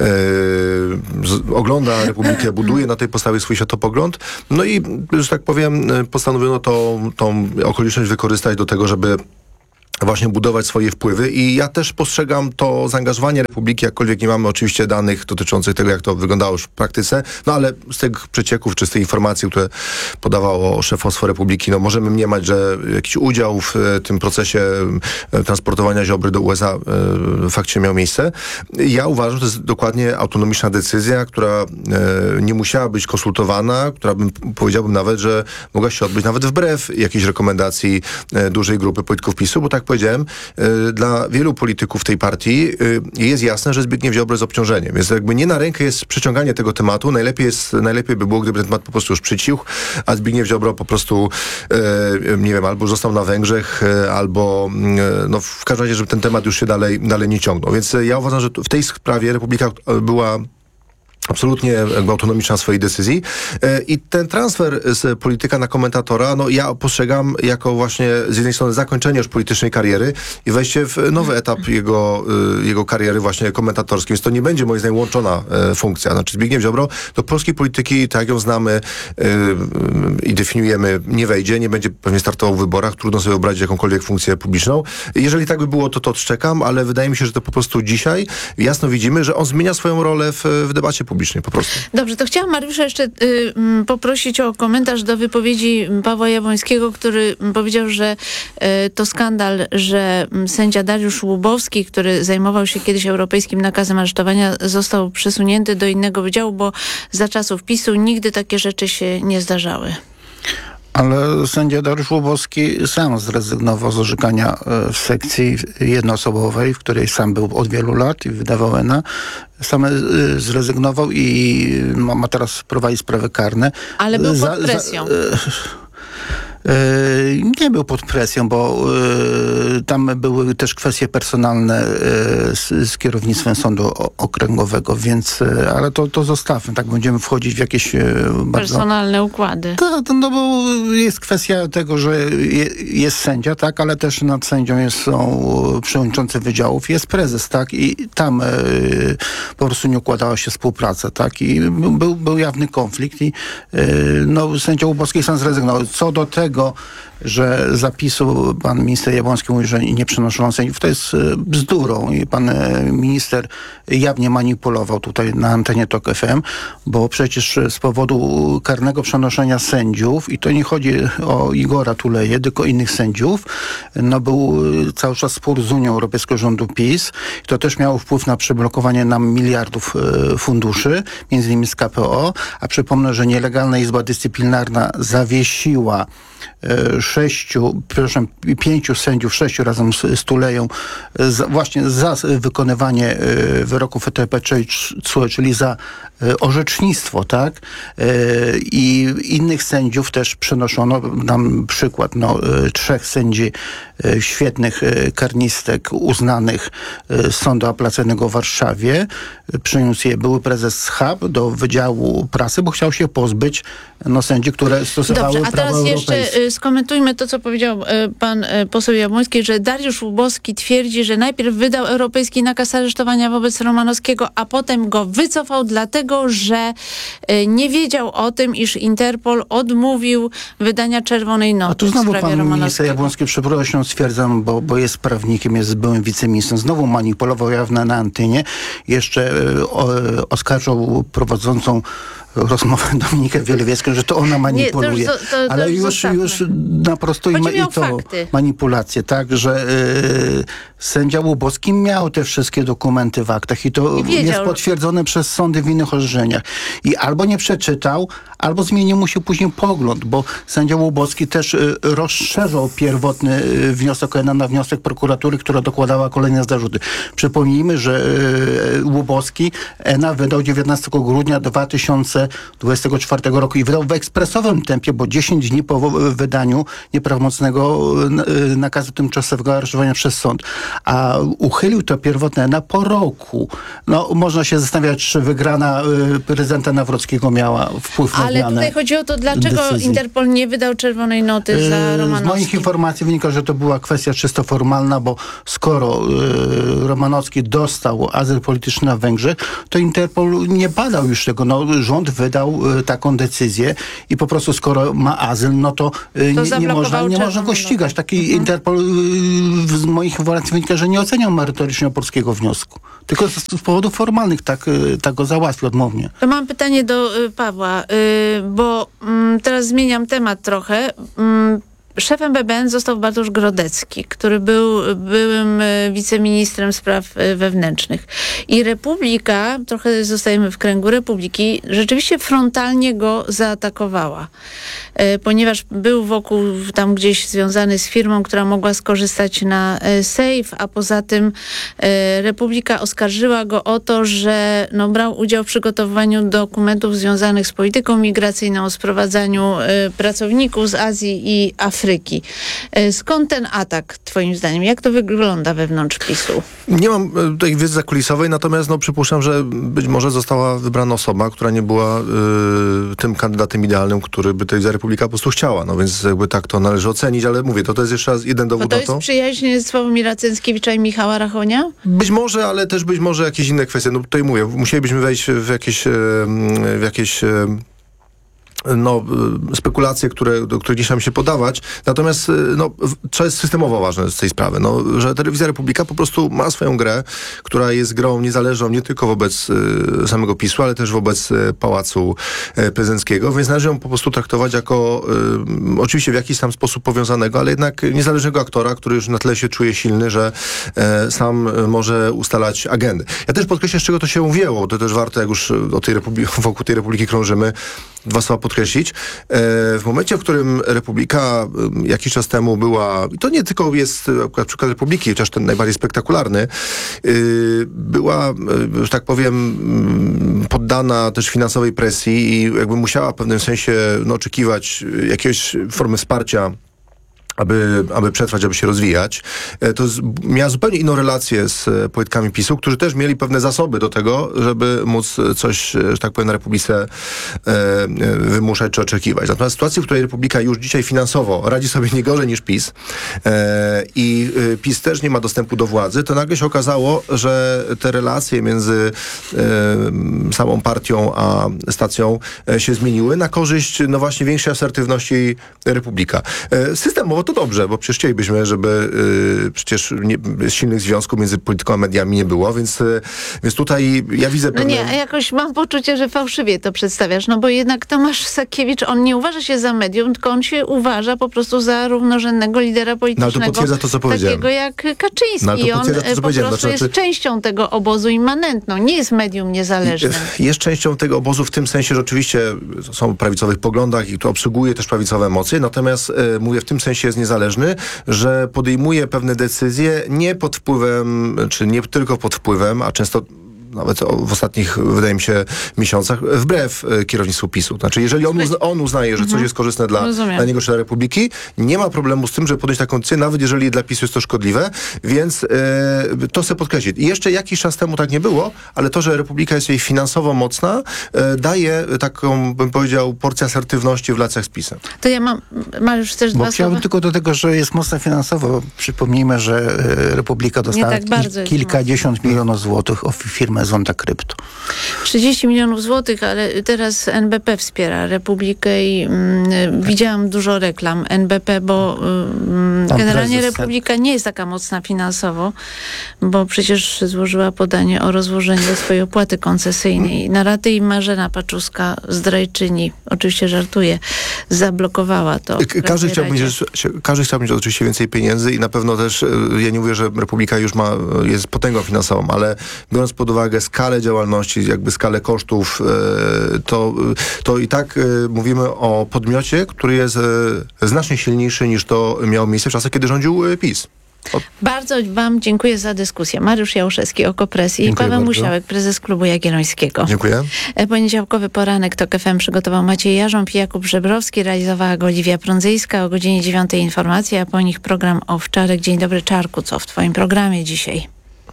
z, ogląda Republikę, buduje na tej podstawie swój światopogląd. No i, że tak powiem, postanowiono to, tą okoliczność wykorzystać do tego, żeby właśnie budować swoje wpływy i ja też postrzegam to zaangażowanie Republiki, jakkolwiek nie mamy oczywiście danych dotyczących tego, jak to wyglądało już w praktyce, no ale z tych przecieków, czy z tej informacji, które podawało szefostwo Republiki, no możemy mniemać, że jakiś udział w tym procesie transportowania Ziobry do U S A e, faktycznie miał miejsce. Ja uważam, że to jest dokładnie autonomiczna decyzja, która e, nie musiała być konsultowana, która bym, powiedziałbym nawet, że mogła się odbyć nawet wbrew jakiejś rekomendacji e, dużej grupy polityków PiSu, bo tak powiedziałem, y, dla wielu polityków tej partii y, jest jasne, że Zbigniew Ziobro jest obciążeniem. Więc jakby nie na rękę jest przeciąganie tego tematu. Najlepiej, jest, najlepiej by było, gdyby ten temat po prostu już przycichł, a Zbigniew Ziobro po prostu, y, nie wiem, albo został na Węgrzech, y, albo y, no w każdym razie, żeby ten temat już się dalej, dalej nie ciągnął. Więc y, ja uważam, że w tej sprawie Republika była absolutnie jakby autonomiczna w swojej decyzji. I ten transfer z polityka na komentatora, no ja postrzegam jako właśnie z jednej strony zakończenie już politycznej kariery i wejście w nowy etap jego, jego kariery właśnie komentatorskiej. Więc to nie będzie moim zdaniem łączona funkcja. Znaczy Zbigniew Ziobro do polskiej polityki, tak jak ją znamy i definiujemy, nie wejdzie, nie będzie pewnie startował w wyborach. Trudno sobie wyobrazić jakąkolwiek funkcję publiczną. Jeżeli tak by było, to to odszczekam, ale wydaje mi się, że to po prostu dzisiaj jasno widzimy, że on zmienia swoją rolę w, w debacie publicznej. Po prostu. Dobrze, to chciałam Mariusza jeszcze y, m, poprosić o komentarz do wypowiedzi Pawła Jabłońskiego, który m, powiedział, że y, to skandal, że m, sędzia Dariusz Łubowski, który zajmował się kiedyś europejskim nakazem aresztowania, został przesunięty do innego wydziału, bo za czasów PiSu nigdy takie rzeczy się nie zdarzały. Ale sędzia Dariusz Łubowski sam zrezygnował z orzekania w sekcji jednoosobowej, w której sam był od wielu lat i wydawał ENA. Sam zrezygnował i ma, ma teraz prowadzić sprawy karne. Ale był pod presją. Za, za, nie był pod presją, bo y, tam były też kwestie personalne y, z, z kierownictwem sądu okręgowego, więc, y, ale to, to zostawmy, tak będziemy wchodzić w jakieś y, bardzo... personalne układy. To, to, no bo jest kwestia tego, że je, jest sędzia, tak, ale też nad sędzią jest, są przewodniczący wydziałów, jest prezes, tak, i tam y, po prostu nie układała się współpraca, tak, i był, był jawny konflikt i y, no, sędzia Łubowski sam zrezygnował. Co do tego, że zapisu pan minister Jabłoński mówi, że nie przenoszą sędziów, to jest bzdurą i pan minister jawnie manipulował tutaj na antenie Tok F M, bo przecież z powodu karnego przenoszenia sędziów, i to nie chodzi o Igora Tuleję, tylko innych sędziów, no był cały czas spór z Unią Europejską rządu PiS. To też miało wpływ na przeblokowanie nam miliardów funduszy, między innymi z K P O, a przypomnę, że nielegalna Izba Dyscyplinarna zawiesiła sześciu, przepraszam, pięciu sędziów, sześciu razem z, z Tuleją, za, właśnie za wykonywanie y, wyroków E T P, czyli, czyli za y, orzecznictwo, tak? Y, I innych sędziów też przenoszono. Dam przykład, no, y, trzech sędzi y, świetnych y, karnistek uznanych y, z Sądu Apelacyjnego w Warszawie. Y, przyniósł je były prezes H A B do Wydziału Prasy, bo chciał się pozbyć no, sędzi, które stosowały Dobrze, a prawo teraz europejskie. jeszcze skomentujmy to, co powiedział pan poseł Jabłoński, że Dariusz Łubowski twierdzi, że najpierw wydał europejski nakaz aresztowania wobec Romanowskiego, a potem go wycofał, dlatego że nie wiedział o tym, iż Interpol odmówił wydania czerwonej noty. A tu znowu w sprawie pan minister Jabłoński, przepraszam, stwierdzam, bo, bo jest prawnikiem, jest byłym wiceministrem, znowu manipulował jawne na antenie, jeszcze o, oskarżał prowadzącą rozmowę Dominikę Wielowiecką, że to ona manipuluje. Nie, to już, to, to ale już już, już naprostujmy i to fakty. manipulacje, tak, że yy, sędzia Łuboski miał te wszystkie dokumenty w aktach i to jest potwierdzone przez sądy w innych orzeczeniach. I albo nie przeczytał, albo zmienił mu się później pogląd, bo sędzia Łuboski też y, rozszerzał pierwotny y, wniosek O N A na wniosek prokuratury, która dokładała kolejne zarzuty. Przypomnijmy, że y, Łuboski N A wydał dziewiętnastego grudnia dwa tysiące dwudziestego czwartego roku i wydał w ekspresowym tempie, bo dziesięć dni po wydaniu nieprawomocnego y, nakazu tymczasowego aresztowania przez sąd. A uchylił to pierwotne N A po roku. No, można się zastanawiać, czy wygrana y, prezydenta Nawrockiego miała wpływ na Ale zmianę tutaj chodzi o to, dlaczego decyzji. Interpol nie wydał czerwonej noty za Z Romanowskim. moich informacji wynika, że to była kwestia czysto formalna, bo skoro y, Romanowski dostał azyl polityczny na Węgrzech, to Interpol nie badał już tego. No, rząd wydał y, taką decyzję i po prostu skoro ma azyl, no to, y, To nie, nie, można, nie można go ścigać. Taki mhm. Interpol y, z moich informacji wynika, że nie oceniał merytorycznie polskiego wniosku. Tylko z, z powodów formalnych tak, y, tak go załatwił odmownie. To mam pytanie do y, Pawła, y, bo y, teraz zmieniam temat trochę. Y, Szefem B B N został Bartosz Grodecki, który był byłym wiceministrem spraw wewnętrznych. I Republika, trochę zostajemy w kręgu Republiki, rzeczywiście frontalnie go zaatakowała. Ponieważ był wokół tam gdzieś związany z firmą, która mogła skorzystać na Safe, a poza tym Republika oskarżyła go o to, że no, brał udział w przygotowywaniu dokumentów związanych z polityką migracyjną, sprowadzaniu pracowników z Azji i Afryki. Skąd ten atak, twoim zdaniem? Jak to wygląda wewnątrz PiSu? Nie mam tej wiedzy zakulisowej, natomiast no, przypuszczam, że być może została wybrana osoba, która nie była y, tym kandydatem idealnym, który by tej Republika po prostu chciała. No więc jakby tak to należy ocenić, ale mówię, to, to jest jeszcze raz jeden dowód na to. To jest przyjaźń Sławomira Cęckiewicza i Michała Rachonia? Być może, ale też być może jakieś inne kwestie. No tutaj mówię, musielibyśmy wejść w jakieś, w jakieś no, spekulacje, które, do których gdzieś tam się podawać. Natomiast no, co jest systemowo ważne z tej sprawy? No, że Telewizja Republika po prostu ma swoją grę, która jest grą niezależną nie tylko wobec y, samego PiSu, ale też wobec y, Pałacu y, Prezydenckiego, więc należy ją po prostu traktować jako y, oczywiście w jakiś tam sposób powiązanego, ale jednak niezależnego aktora, który już na tyle się czuje silny, że y, sam y, może ustalać agendy. Ja też podkreślę, z czego to się wzięło. To też warto, jak już o tej Republi- wokół tej Republiki krążymy, dwa słowa podkreślić. W momencie, w którym Republika jakiś czas temu była, i to nie tylko jest akurat przykład Republiki, chociaż ten najbardziej spektakularny, była, że tak powiem, poddana też finansowej presji i jakby musiała w pewnym sensie no, oczekiwać jakiejś formy wsparcia, aby, aby przetrwać, aby się rozwijać. To z, miała zupełnie inną relację z politykami PiSu, którzy też mieli pewne zasoby do tego, żeby móc coś, że tak powiem, na Republice e, wymuszać czy oczekiwać. Natomiast w sytuacji, w której Republika już dzisiaj finansowo radzi sobie nie gorzej niż PiS e, i e, PiS też nie ma dostępu do władzy, to nagle się okazało, że te relacje między e, samą partią a stacją e, się zmieniły na korzyść, no właśnie, większej asertywności Republika. E, systemowo to dobrze, bo przecież chcielibyśmy, żeby y, przecież nie, silnych związków między polityką a mediami nie było, więc, y, więc tutaj ja widzę pewne... No nie, jakoś mam poczucie, że fałszywie to przedstawiasz, no bo jednak Tomasz Sakiewicz, on nie uważa się za medium, tylko on się uważa po prostu za równorzędnego lidera politycznego. No ale to potwierdza to, co powiedziałem. Takiego jak Kaczyński. No, ale to I on to, co po powiedziałem. prostu Znaczy, jest częścią tego obozu immanentną, nie jest medium niezależnym. Jest częścią tego obozu w tym sensie, że oczywiście są w prawicowych poglądach i to obsługuje też prawicowe emocje, natomiast y, mówię, w tym sensie jest niezależny, że podejmuje pewne decyzje nie pod wpływem, czy nie tylko pod wpływem, a często nawet w ostatnich, wydaje mi się, miesiącach, wbrew kierownictwu PiSu. Znaczy, jeżeli on, uzna, on uznaje, że coś jest korzystne dla, dla niego czy dla Republiki, nie ma problemu z tym, żeby podjąć taką decyzję, nawet jeżeli dla PiSu jest to szkodliwe, więc e, to chcę podkreślić. I jeszcze jakiś czas temu tak nie było, ale to, że Republika jest jej finansowo mocna, e, daje taką, bym powiedział, porcję asertywności w relacjach z PiSem. To ja mam, Mariusz, też Bo dwa chciałbym słowa. tylko do tego, że jest mocna finansowo. Przypomnijmy, że Republika dostała tak bardzo kilkadziesiąt milionów złotych od firmy Zonda Krypto. trzydzieści milionów złotych, ale teraz N B P wspiera Republikę i mm, widziałam dużo reklam N B P, bo mm, generalnie prezes... Republika nie jest taka mocna finansowo, bo przecież złożyła podanie o rozłożenie swojej opłaty koncesyjnej. Na raty i Marzena Paczuska, zdrajczyni, oczywiście żartuję, zablokowała to. Każdy chciał, mieć, każdy chciał mieć oczywiście więcej pieniędzy i na pewno też, ja nie mówię, że Republika już ma, jest potęgą finansową, ale biorąc pod uwagę skalę działalności, jakby skalę kosztów, to, to i tak mówimy o podmiocie, który jest znacznie silniejszy niż to miało miejsce w czasach, kiedy rządził PiS. Od... Bardzo wam dziękuję za dyskusję. Mariusz Jałuszewski, Okopres i Paweł Musiałek, prezes Klubu Jagiellońskiego. Dziękuję. Poniedziałkowy poranek TOK F M przygotował Maciej Jarząb i Jakub Żebrowski, realizowała go Oliwia Prądzyjska. O godzinie dziewiątej informacje, a po nich program Owczarek. Dzień dobry, Czarku, co w twoim programie dzisiaj?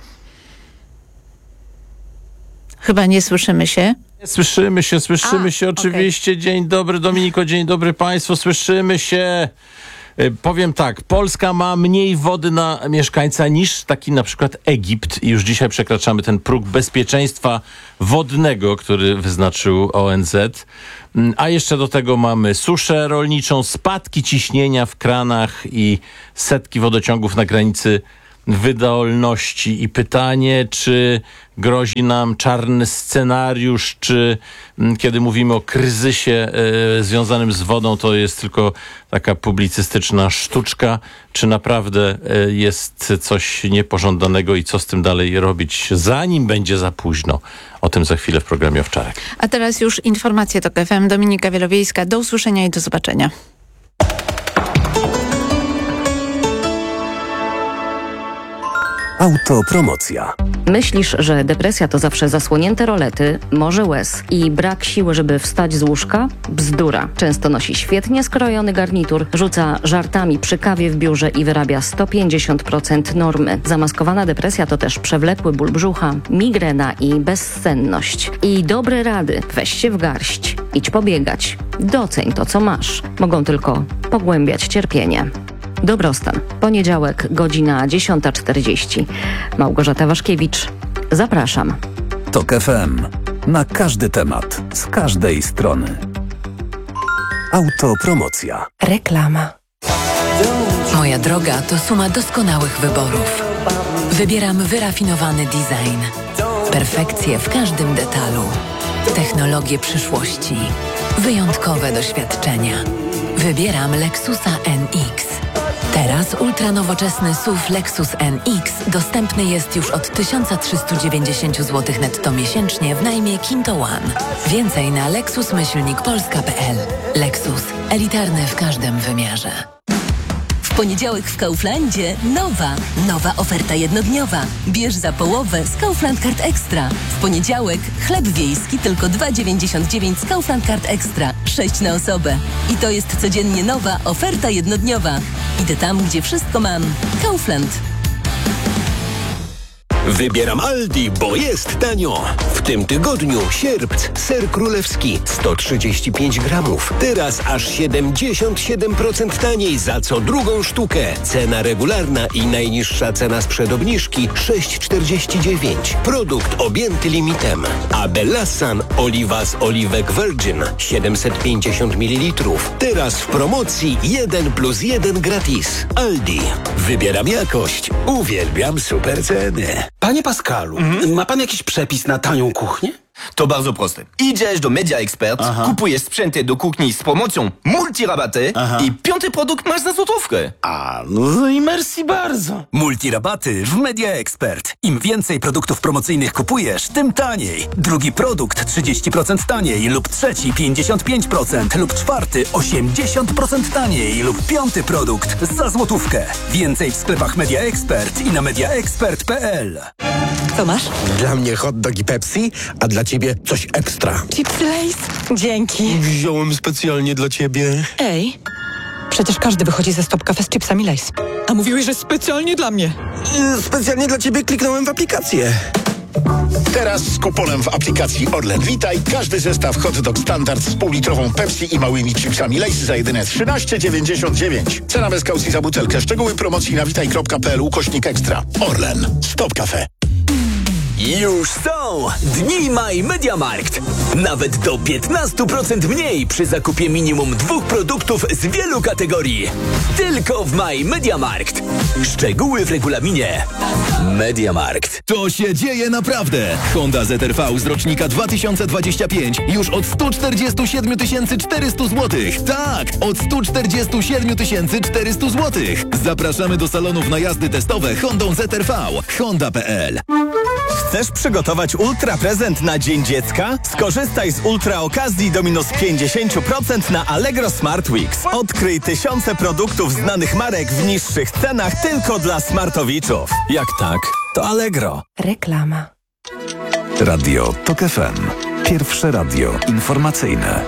Chyba nie słyszymy się. Słyszymy się, słyszymy A, się oczywiście. Okay. Dzień dobry Dominiko, dzień dobry Państwu, słyszymy się. Powiem tak, Polska ma mniej wody na mieszkańca niż taki na przykład Egipt i już dzisiaj przekraczamy ten próg bezpieczeństwa wodnego, który wyznaczył O N Z. A jeszcze do tego mamy suszę rolniczą, spadki ciśnienia w kranach i setki wodociągów na granicy wydolności. I pytanie, czy grozi nam czarny scenariusz, czy m, kiedy mówimy o kryzysie e, związanym z wodą, to jest tylko taka publicystyczna sztuczka, czy naprawdę e, jest coś niepożądanego i co z tym dalej robić, zanim będzie za późno. O tym za chwilę w programie Owczarek. A teraz już informacje TOK F M. Dominika Wielowiejska. Do usłyszenia i do zobaczenia. Autopromocja. Myślisz, że depresja to zawsze zasłonięte rolety, morze łez i brak siły, żeby wstać z łóżka? Bzdura. Często nosi świetnie skrojony garnitur, rzuca żartami przy kawie w biurze i wyrabia sto pięćdziesiąt procent normy. Zamaskowana depresja to też przewlekły ból brzucha, migrena i bezsenność. I dobre rady. Weź się w garść. Idź pobiegać. Doceń to, co masz. Mogą tylko pogłębiać cierpienie. Dobrostan. Poniedziałek, godzina dziesiąta czterdzieści. Małgorzata Waszkiewicz. Zapraszam. TOK F M. Na każdy temat. Z każdej strony. Autopromocja. Reklama. Moja droga to suma doskonałych wyborów. Wybieram wyrafinowany design. Perfekcję w każdym detalu. Technologie przyszłości. Wyjątkowe doświadczenia. Wybieram Lexusa N X. Teraz ultranowoczesny S U V Lexus N X dostępny jest już od tysiąc trzysta dziewięćdziesiąt złotych netto miesięcznie w najmie Kinto One. Więcej na lexus myślnik polska kropka p l. Lexus. Elitarny w każdym wymiarze. W poniedziałek w Kauflandzie nowa, nowa oferta jednodniowa. Bierz za połowę z Kaufland Card Extra. W poniedziałek chleb wiejski tylko dwa dziewięćdziesiąt dziewięć z Kaufland Card Extra. sześć na osobę. I to jest codziennie nowa oferta jednodniowa. Idę tam, gdzie wszystko mam. Kaufland. Wybieram Aldi, bo jest tanio. W tym tygodniu sierpc, ser królewski sto trzydzieści pięć gramów. Teraz aż siedemdziesiąt siedem procent taniej za co drugą sztukę. Cena regularna i najniższa cena sprzed obniżki sześć czterdzieści dziewięć. Produkt objęty limitem. A Bellassan oliwa z oliwek Virgin siedemset pięćdziesiąt mililitrów. Teraz w promocji jeden plus jeden gratis. Aldi. Wybieram jakość. Uwielbiam super ceny. Panie Pascalu, mhm. ma pan jakiś przepis na tanią kuchnię? To bardzo proste. Idziesz do Media Expert, Aha. kupujesz sprzęty do kuchni z promocją multirabaty i piąty produkt masz za złotówkę. A, no i merci bardzo. Multirabaty w Media Expert. Im więcej produktów promocyjnych kupujesz, tym taniej. Drugi produkt trzydzieści procent taniej lub trzeci pięćdziesiąt pięć procent lub czwarty osiemdziesiąt procent taniej lub piąty produkt za złotówkę. Więcej w sklepach Media Expert i na media expert kropka p l. Co masz? Dla mnie hot dog i Pepsi, a dla ciebie coś ekstra. Chipsy Lay's? Dzięki. Wziąłem specjalnie dla ciebie. Ej, przecież każdy wychodzi ze Stop Cafe z chipsami Lay's. A mówiłeś, że specjalnie dla mnie. Specjalnie dla ciebie kliknąłem w aplikację. Teraz z kuponem w aplikacji Orlen Witaj każdy zestaw hot dog standard z półlitrową Pepsi i małymi chipsami Lay's za jedyne trzynaście dziewięćdziesiąt dziewięć. Cena bez kaucji za butelkę. Szczegóły promocji na witaj kropka p l ukośnik ekstra. Orlen. Stop Cafe. Już są Dni My Mediamarkt. Nawet do piętnaście procent mniej przy zakupie minimum dwóch produktów z wielu kategorii. Tylko w My Mediamarkt. Szczegóły w regulaminie. Mediamarkt. To się dzieje naprawdę. Honda Z R V z rocznika dwa tysiące dwudziestego piątego już od sto czterdzieści siedem tysięcy czterysta złotych. Tak, od sto czterdzieści siedem tysięcy czterysta złotych. Zapraszamy do salonów na jazdy testowe Hondą Z R V. Honda kropka p l. Chcesz przygotować ultra prezent na Dzień Dziecka? Skorzystaj z ultra okazji do minus pięćdziesiąt procent na Allegro Smart Weeks. Odkryj tysiące produktów znanych marek w niższych cenach tylko dla smartowiczów. Jak tak, to Allegro. Reklama. Radio TOK F M. Pierwsze radio informacyjne.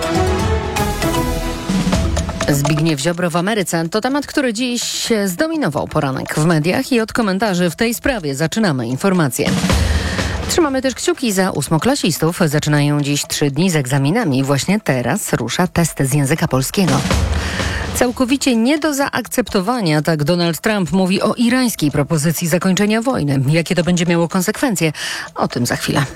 Zbigniew Ziobro w Ameryce to temat, który dziś zdominował poranek w mediach i od komentarzy w tej sprawie zaczynamy informacje. Trzymamy też kciuki za ósmoklasistów. Zaczynają dziś trzy dni z egzaminami. Właśnie teraz rusza test z języka polskiego. Całkowicie nie do zaakceptowania, tak Donald Trump mówi o irańskiej propozycji zakończenia wojny. Jakie to będzie miało konsekwencje? O tym za chwilę.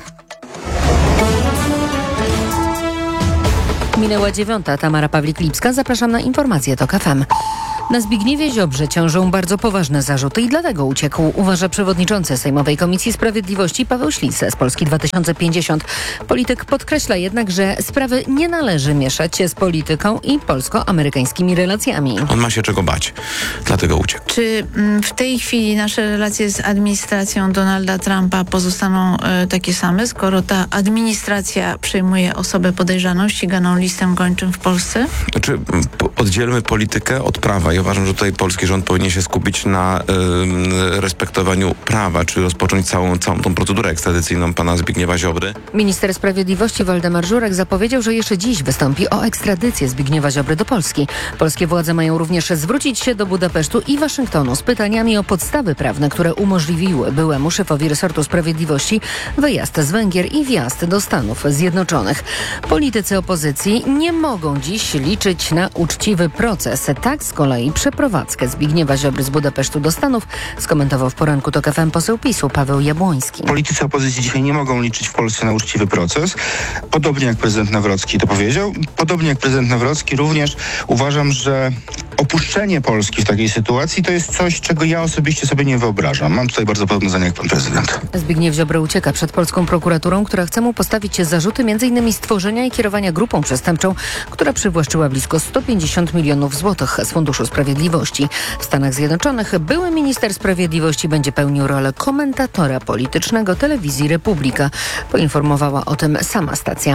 Minęła dziewiąta. Tamara Pawlik-Lipska. Zapraszam na informacje TOK F M. Na Zbigniewie Ziobrze ciążą bardzo poważne zarzuty i dlatego uciekł, uważa przewodniczący Sejmowej Komisji Sprawiedliwości Paweł Ślis z Polski dwa tysiące pięćdziesiąt. Polityk podkreśla jednak, że sprawy nie należy mieszać się z polityką i polsko-amerykańskimi relacjami. On ma się czego bać, dlatego uciekł. Czy w tej chwili nasze relacje z administracją Donalda Trumpa pozostaną y, takie same, skoro ta administracja przejmuje osobę podejrzaną, ściganą listem gończym w Polsce? Znaczy, oddzielmy politykę od prawa. Ja uważam, że tutaj polski rząd powinien się skupić na y, respektowaniu prawa, czy rozpocząć całą, całą tą procedurę ekstradycyjną pana Zbigniewa Ziobry. Minister Sprawiedliwości Waldemar Żurek zapowiedział, że jeszcze dziś wystąpi o ekstradycję Zbigniewa Ziobry do Polski. Polskie władze mają również zwrócić się do Budapesztu i Waszyngtonu z pytaniami o podstawy prawne, które umożliwiły byłemu szefowi resortu sprawiedliwości wyjazd z Węgier i wjazd do Stanów Zjednoczonych. Politycy opozycji nie mogą dziś liczyć na uczciwy proces. Tak z kolei przeprowadzkę Zbigniewa Ziobry z Budapesztu do Stanów skomentował w poranku TOK F M poseł PiSu Paweł Jabłoński. Politycy opozycji dzisiaj nie mogą liczyć w Polsce na uczciwy proces. Podobnie jak prezydent Nawrocki to powiedział. Podobnie jak prezydent Nawrocki również uważam, że opuszczenie Polski w takiej sytuacji to jest coś, czego ja osobiście sobie nie wyobrażam. Mam tutaj bardzo podobne zdanie jak pan prezydent. Zbigniew Ziobro ucieka przed polską prokuraturą, która chce mu postawić zarzuty m.in. stworzenia i kierowania grupą przestępczą, która przywłaszczyła blisko sto pięćdziesiąt milionów złotych z Funduszu Sprawiedliwości. W Stanach Zjednoczonych były minister sprawiedliwości będzie pełnił rolę komentatora politycznego telewizji Republika. Poinformowała o tym sama stacja.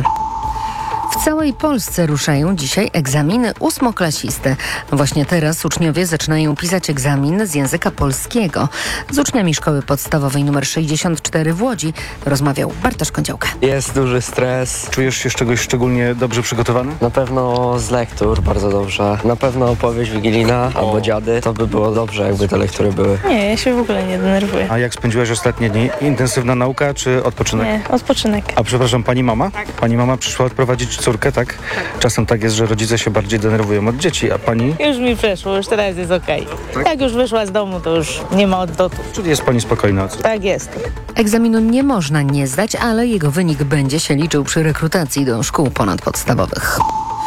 W całej Polsce ruszają dzisiaj egzaminy ósmoklasisty. Właśnie teraz uczniowie zaczynają pisać egzamin z języka polskiego. Z uczniami szkoły podstawowej nr sześćdziesiąt cztery w Łodzi rozmawiał Bartosz Kądziołka. Jest duży stres. Czujesz się z czegoś szczególnie dobrze przygotowany? Na pewno z lektur bardzo dobrze. Na pewno opowieść wigilijna o. albo dziady. To by było dobrze, jakby te lektury były. Nie, ja się w ogóle nie denerwuję. A jak spędziłeś ostatnie dni? Intensywna nauka czy odpoczynek? Nie, odpoczynek. A przepraszam, pani mama? Tak. Pani mama przyszła odprowadzić córkę, tak? tak? Czasem tak jest, że rodzice się bardziej denerwują od dzieci, a pani? Już mi przeszło, już teraz jest okej. Tak? Jak już wyszła z domu, to już nie ma oddotu. Czyli jest pani spokojna? Tak jest. Egzaminu nie można nie zdać, ale jego wynik będzie się liczył przy rekrutacji do szkół ponadpodstawowych.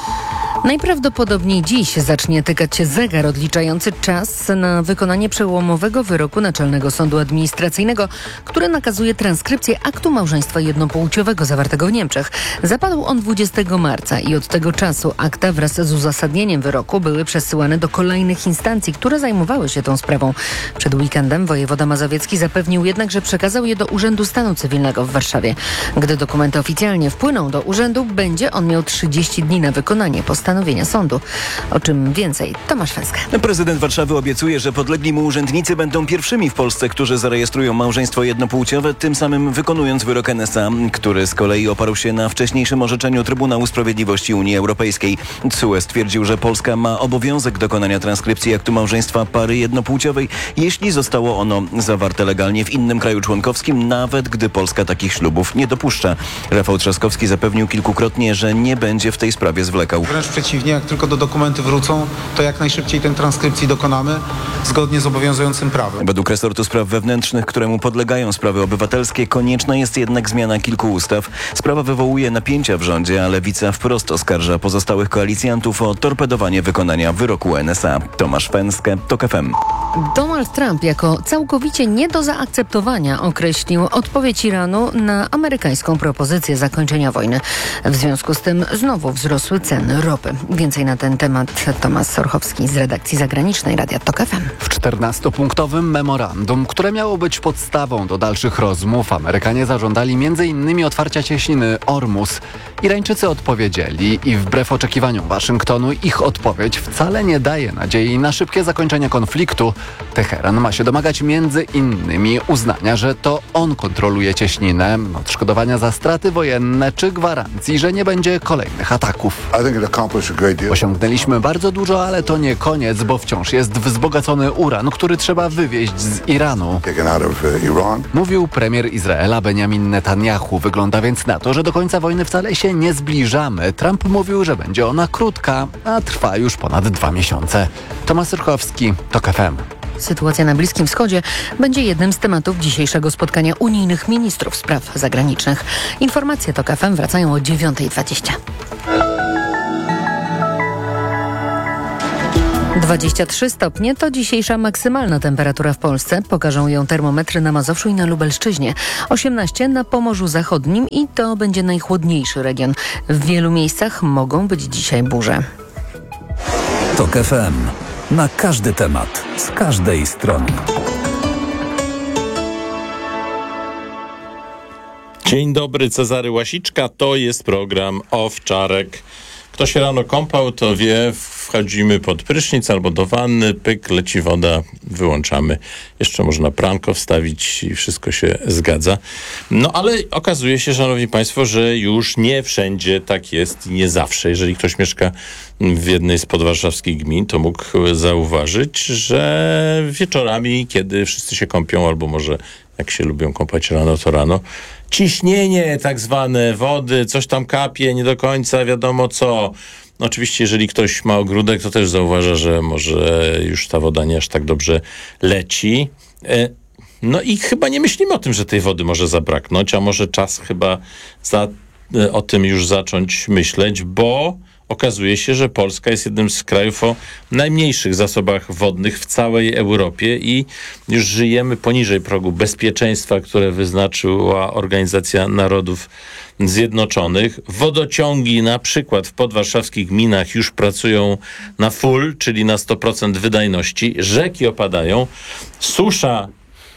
Najprawdopodobniej dziś zacznie tykać się zegar odliczający czas na wykonanie przełomowego wyroku Naczelnego Sądu Administracyjnego, który nakazuje transkrypcję aktu małżeństwa jednopłciowego zawartego w Niemczech. Zapadł on dwudziestego marca i od tego czasu akta wraz z uzasadnieniem wyroku były przesyłane do kolejnych instancji, które zajmowały się tą sprawą. Przed weekendem wojewoda mazowiecki zapewnił jednak, że przekazał je do Urzędu Stanu Cywilnego w Warszawie. Gdy dokumenty oficjalnie wpłyną do urzędu, będzie on miał trzydzieści dni na wykonanie postanowienia. Postanowienia sądu. O czym więcej Tomasz Fęska. Prezydent Warszawy obiecuje, że podlegli mu urzędnicy będą pierwszymi w Polsce, którzy zarejestrują małżeństwo jednopłciowe, tym samym wykonując wyrok N S A, który z kolei oparł się na wcześniejszym orzeczeniu Trybunału Sprawiedliwości Unii Europejskiej. T S U E stwierdził, że Polska ma obowiązek dokonania transkrypcji aktu małżeństwa pary jednopłciowej, jeśli zostało ono zawarte legalnie w innym kraju członkowskim, nawet gdy Polska takich ślubów nie dopuszcza. Rafał Trzaskowski zapewnił kilkukrotnie, że nie będzie w tej sprawie zwlekał. Wręcz przeciwnie, jak tylko do dokumenty wrócą, to jak najszybciej tej transkrypcji dokonamy zgodnie z obowiązującym prawem. Według resortu spraw wewnętrznych, któremu podlegają sprawy obywatelskie, konieczna jest jednak zmiana kilku ustaw. Sprawa wywołuje napięcia w rządzie, a Lewica wprost oskarża pozostałych koalicjantów o torpedowanie wykonania wyroku N S A. Tomasz Fęskę, TOK F M. Donald Trump jako całkowicie nie do zaakceptowania określił odpowiedź Iranu na amerykańską propozycję zakończenia wojny. W związku z tym znowu wzrosły ceny ropy. Więcej na ten temat Tomasz Sorchowski z redakcji zagranicznej Radia TOK F M. W czternastopunktowym memorandum, które miało być podstawą do dalszych rozmów, Amerykanie zażądali między innymi otwarcia cieśniny Ormus. Irańczycy odpowiedzieli i wbrew oczekiwaniom Waszyngtonu ich odpowiedź wcale nie daje nadziei na szybkie zakończenie konfliktu. Teheran ma się domagać między innymi uznania, że to on kontroluje cieśninę, odszkodowania za straty wojenne czy gwarancji, że nie będzie kolejnych ataków. Osiągnęliśmy bardzo dużo, ale to nie koniec, bo wciąż jest wzbogacony uran, który trzeba wywieźć z Iranu. Mówił premier Izraela Benjamin Netanyahu. Wygląda więc na to, że do końca wojny wcale się nie zbliżamy. Trump mówił, że będzie ona krótka, a trwa już ponad dwa miesiące. Tomasz Surchowski, TOK F M. Sytuacja na Bliskim Wschodzie będzie jednym z tematów dzisiejszego spotkania unijnych ministrów spraw zagranicznych. Informacje TOK F M wracają o dziewiąta dwadzieścia. dwadzieścia trzy stopnie to dzisiejsza maksymalna temperatura w Polsce. Pokażą ją termometry na Mazowszu i na Lubelszczyźnie. osiemnaście na Pomorzu Zachodnim i to będzie najchłodniejszy region. W wielu miejscach mogą być dzisiaj burze. TOK F M. Na każdy temat, z każdej strony. Dzień dobry, Cezary Łasiczka. To jest program Owczarek. Kto się rano kąpał, to wie, wchodzimy pod prysznic albo do wanny, pyk, leci woda, wyłączamy. Jeszcze można pranko wstawić i wszystko się zgadza. No ale okazuje się, szanowni państwo, że już nie wszędzie tak jest i nie zawsze. Jeżeli ktoś mieszka w jednej z podwarszawskich gmin, to mógł zauważyć, że wieczorami, kiedy wszyscy się kąpią, albo może jak się lubią kąpać rano, to rano, ciśnienie tak zwane wody, coś tam kapie, nie do końca wiadomo co. No oczywiście, jeżeli ktoś ma ogródek, to też zauważa, że może już ta woda nie aż tak dobrze leci. No i chyba nie myślimy o tym, że tej wody może zabraknąć, a może czas chyba za, o tym już zacząć myśleć, bo okazuje się, że Polska jest jednym z krajów o najmniejszych zasobach wodnych w całej Europie i już żyjemy poniżej progu bezpieczeństwa, które wyznaczyła Organizacja Narodów Zjednoczonych. Wodociągi na przykład w podwarszawskich gminach już pracują na full, czyli na sto procent wydajności. Rzeki opadają. Susza,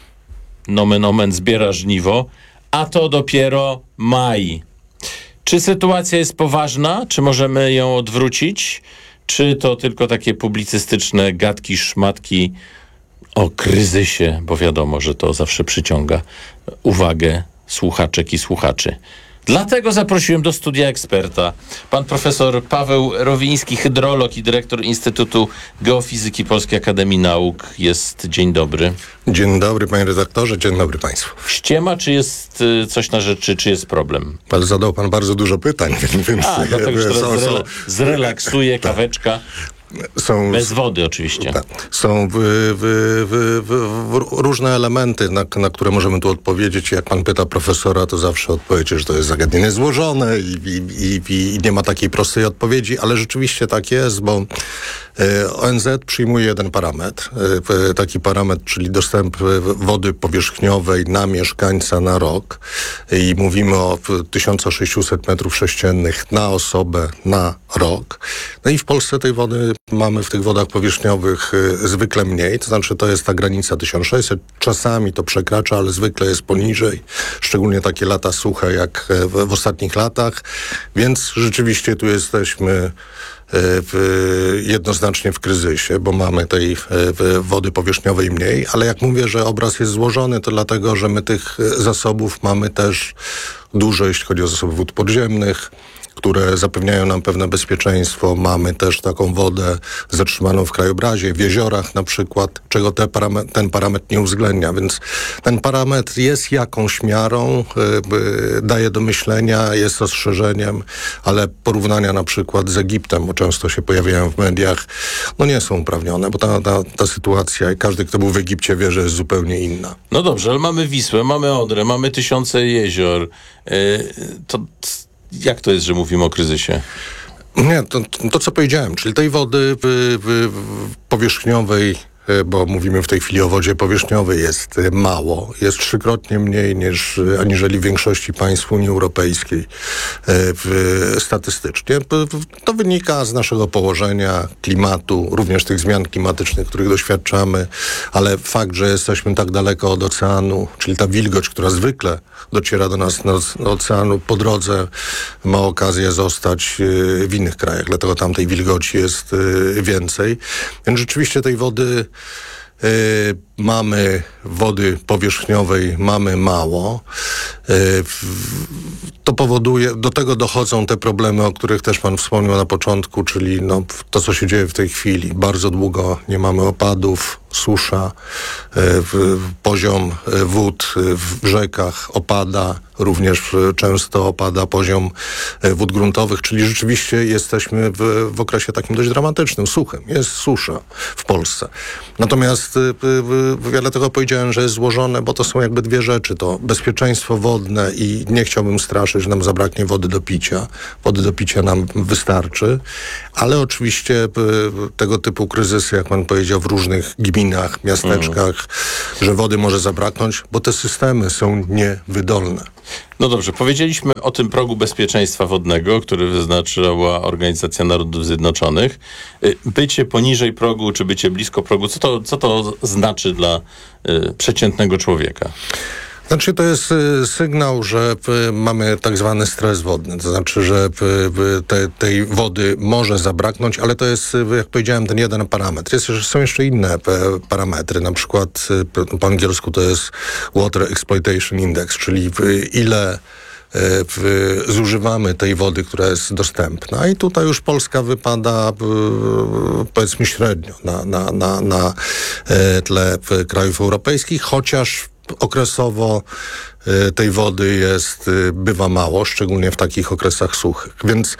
nomen omen, zbiera żniwo, a to dopiero maj. Czy sytuacja jest poważna? Czy możemy ją odwrócić? Czy to tylko takie publicystyczne gadki, szmatki o kryzysie? Bo wiadomo, że to zawsze przyciąga uwagę słuchaczek i słuchaczy. Dlatego zaprosiłem do studia eksperta. Pan profesor Paweł Rowiński, hydrolog i dyrektor Instytutu Geofizyki Polskiej Akademii Nauk. Jest. Dzień dobry. Dzień dobry, panie redaktorze, dzień dobry państwu. Ściema, czy jest y, coś na rzeczy, czy jest problem? Pan zadał pan bardzo dużo pytań, więc... A, dlatego już teraz są, zrela- zrelaksuję, tak. Kaweczka. Są, Bez wody oczywiście. Tak, są w, w, w, w, w różne elementy, na, na które możemy tu odpowiedzieć. Jak pan pyta profesora, to zawsze odpowiedź, że to jest zagadnienie złożone i, i, i, i nie ma takiej prostej odpowiedzi, ale rzeczywiście tak jest, bo e, O N Z przyjmuje jeden parametr, e, taki parametr, czyli dostęp wody powierzchniowej na mieszkańca na rok i mówimy o tysiąc sześćset metrów sześciennych na osobę na rok. No i w Polsce tej wody mamy w tych wodach powierzchniowych y, zwykle mniej, to znaczy to jest ta granica tysiąc sześćset, czasami to przekracza, ale zwykle jest poniżej, szczególnie takie lata suche jak w, w ostatnich latach, więc rzeczywiście tu jesteśmy y, w, jednoznacznie w kryzysie, bo mamy tej y, wody powierzchniowej mniej, ale jak mówię, że obraz jest złożony, to dlatego, że my tych zasobów mamy też dużo, jeśli chodzi o zasoby wód podziemnych, które zapewniają nam pewne bezpieczeństwo. Mamy też taką wodę zatrzymaną w krajobrazie, w jeziorach na przykład, czego te param- ten parametr nie uwzględnia. Więc ten parametr jest jakąś miarą, yy, daje do myślenia, jest rozszerzeniem, ale porównania na przykład z Egiptem, bo często się pojawiają w mediach, no nie są uprawnione, bo ta, ta, ta sytuacja, każdy, kto był w Egipcie, wie, że jest zupełnie inna. No dobrze, ale mamy Wisłę, mamy Odrę, mamy tysiące jezior. Yy, to... Jak to jest, że mówimy o kryzysie? Nie, to, to co powiedziałem, czyli tej wody w, w, w powierzchniowej, bo mówimy w tej chwili o wodzie powierzchniowej, jest mało. Jest trzykrotnie mniej niż aniżeli w większości państw Unii Europejskiej w, statystycznie. To wynika z naszego położenia, klimatu, również tych zmian klimatycznych, których doświadczamy, ale fakt, że jesteśmy tak daleko od oceanu, czyli ta wilgoć, która zwykle dociera do nas z oceanu po drodze, ma okazję zostać w innych krajach, dlatego tam tej wilgoci jest więcej. Więc rzeczywiście tej wody Yy, mamy wody powierzchniowej, mamy mało. Yy, to powoduje, do tego dochodzą te problemy, o których też pan wspomniał na początku, czyli no, to, co się dzieje w tej chwili. Bardzo długo nie mamy opadów, susza, yy, poziom wód w rzekach opada, również często opada poziom wód gruntowych, czyli rzeczywiście jesteśmy w, w okresie takim dość dramatycznym, suchym. Jest susza w Polsce. Natomiast wiele tego powiedziałem, że jest złożone, bo to są jakby dwie rzeczy. To bezpieczeństwo wodne i nie chciałbym straszyć, że nam zabraknie wody do picia. Wody do picia nam wystarczy, ale oczywiście tego typu kryzysy, jak pan powiedział, w różnych gminach, miasteczkach, mm. że wody może zabraknąć, bo te systemy są niewydolne. No dobrze, powiedzieliśmy o tym progu bezpieczeństwa wodnego, który wyznaczyła Organizacja Narodów Zjednoczonych. Bycie poniżej progu, czy bycie blisko progu, co to, co to znaczy dla y, przeciętnego człowieka? Znaczy to jest y, sygnał, że y, mamy tak zwany stres wodny, to znaczy, że y, te, tej wody może zabraknąć, ale to jest, y, jak powiedziałem, ten jeden parametr. Jest, są jeszcze inne p- parametry, na przykład y, po angielsku to jest Water Exploitation Index, czyli y, ile W, zużywamy tej wody, która jest dostępna. I tutaj już Polska wypada powiedzmy średnio na, na, na, na tle krajów europejskich, chociaż okresowo tej wody jest, bywa mało, szczególnie w takich okresach suchych. Więc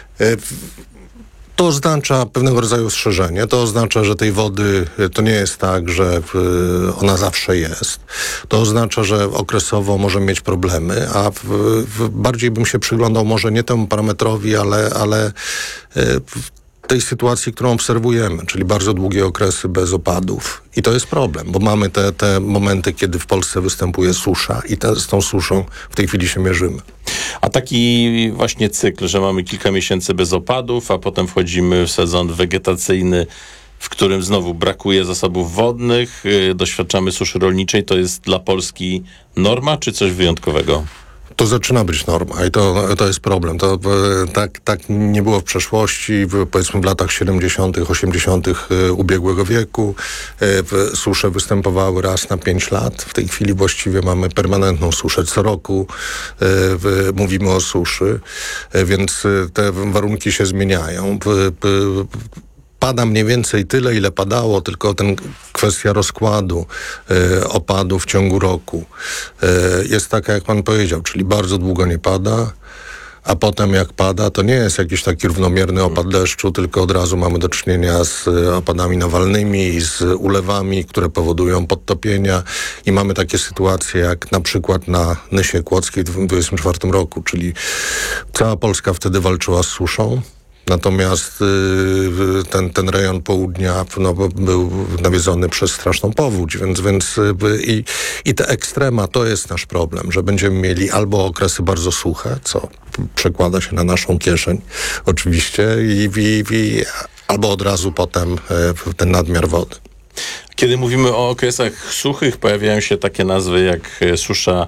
to oznacza pewnego rodzaju strzeżenie. To oznacza, że tej wody to nie jest tak, że ona zawsze jest. To oznacza, że okresowo możemy mieć problemy, a w, w bardziej bym się przyglądał może nie temu parametrowi, ale, ale tej sytuacji, którą obserwujemy, czyli bardzo długie okresy bez opadów. I to jest problem, bo mamy te, te momenty, kiedy w Polsce występuje susza i te, z tą suszą w tej chwili się mierzymy. A taki właśnie cykl, że mamy kilka miesięcy bez opadów, a potem wchodzimy w sezon wegetacyjny, w którym znowu brakuje zasobów wodnych, yy, doświadczamy suszy rolniczej, to jest dla Polski norma, czy coś wyjątkowego? To zaczyna być norma i to, to jest problem. To tak, tak nie było w przeszłości, w, powiedzmy w latach siedemdziesiątych, osiemdziesiątych ubiegłego wieku. Susze występowały raz na pięć lat. W tej chwili właściwie mamy permanentną suszę. Co roku w, mówimy o suszy, więc te warunki się zmieniają. W, w, Pada mniej więcej tyle, ile padało, tylko ten kwestia rozkładu y, opadu w ciągu roku y, jest taka, jak pan powiedział, czyli bardzo długo nie pada, a potem jak pada, to nie jest jakiś taki równomierny opad deszczu, tylko od razu mamy do czynienia z opadami nawalnymi, z ulewami, które powodują podtopienia i mamy takie sytuacje jak na przykład na Nysie Kłodzkiej w dwa tysiące dwudziestym czwartym roku, czyli cała Polska wtedy walczyła z suszą. Natomiast y, ten, ten rejon południa no, był nawiedzony przez straszną powódź, więc, więc y, i, i te ekstrema to jest nasz problem, że będziemy mieli albo okresy bardzo suche, co przekłada się na naszą kieszeń oczywiście, i, i, i, albo od razu potem y, ten nadmiar wody. Kiedy mówimy o okresach suchych, pojawiają się takie nazwy jak susza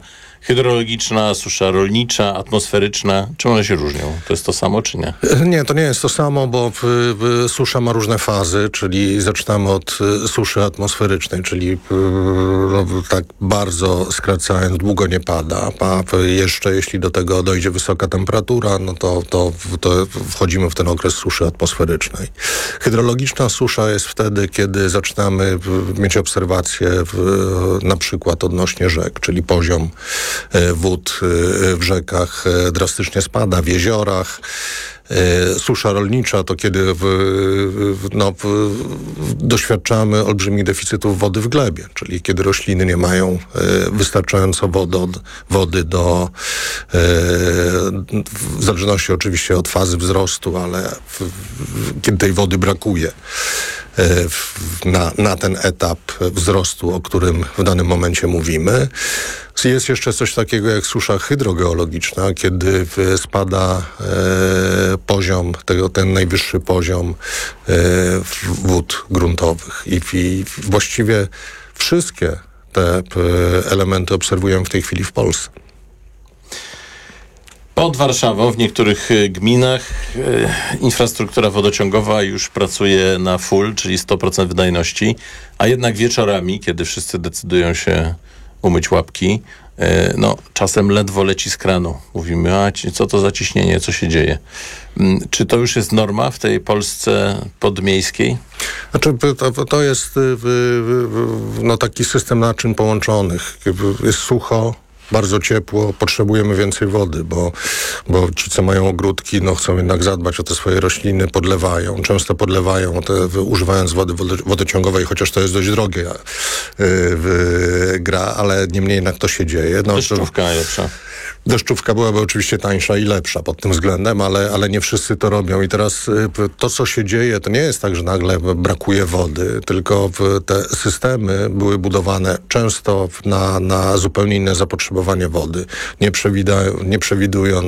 hydrologiczna, susza rolnicza, atmosferyczna. Czym one się różnią? To jest to samo, czy nie? Nie, to nie jest to samo, bo w, w, susza ma różne fazy, czyli zaczynamy od y, suszy atmosferycznej, czyli y, no, tak bardzo skracając, długo nie pada, a jeszcze jeśli do tego dojdzie wysoka temperatura, no to, to, to wchodzimy w ten okres suszy atmosferycznej. Hydrologiczna susza jest wtedy, kiedy zaczynamy w, mieć obserwacje w, na przykład odnośnie rzek, czyli poziom y, wód y, w rzekach y, drastycznie spada, w jeziorach. Susza rolnicza to kiedy w, w, no, w, doświadczamy olbrzymich deficytów wody w glebie, czyli kiedy rośliny nie mają e, wystarczająco wody, od, wody do, e, w zależności oczywiście od fazy wzrostu, ale w, w, kiedy tej wody brakuje e, w, na, na ten etap wzrostu, o którym w danym momencie mówimy. Jest jeszcze coś takiego jak susza hydrogeologiczna, kiedy spada e, poziom, tego, ten najwyższy poziom e, wód gruntowych. I, I właściwie wszystkie te e, elementy obserwujemy w tej chwili w Polsce. Pod Warszawą w niektórych gminach e, infrastruktura wodociągowa już pracuje na full, czyli sto procent wydajności, a jednak wieczorami, kiedy wszyscy decydują się umyć łapki, e, no czasem ledwo leci z kranu. Mówimy, a co to za ciśnienie, co się dzieje? Czy to już jest norma w tej Polsce podmiejskiej? Znaczy, to, to jest no, taki system naczyń połączonych. Jest sucho, bardzo ciepło, potrzebujemy więcej wody, bo, bo ci, co mają ogródki, no chcą jednak zadbać o te swoje rośliny, podlewają. Często podlewają, te, używając wody wodociągowej, chociaż to jest dość drogie yy, w, gra, ale niemniej jednak to się dzieje. No, Deszczówka lepsza. Deszczówka byłaby oczywiście tańsza i lepsza pod tym względem, ale, ale nie wszyscy to robią. I teraz y, to, co się dzieje, to nie jest tak, że nagle brakuje wody, tylko w te systemy były budowane często na, na zupełnie inne zapotrzebowanie wody, nie, przewida, nie przewidując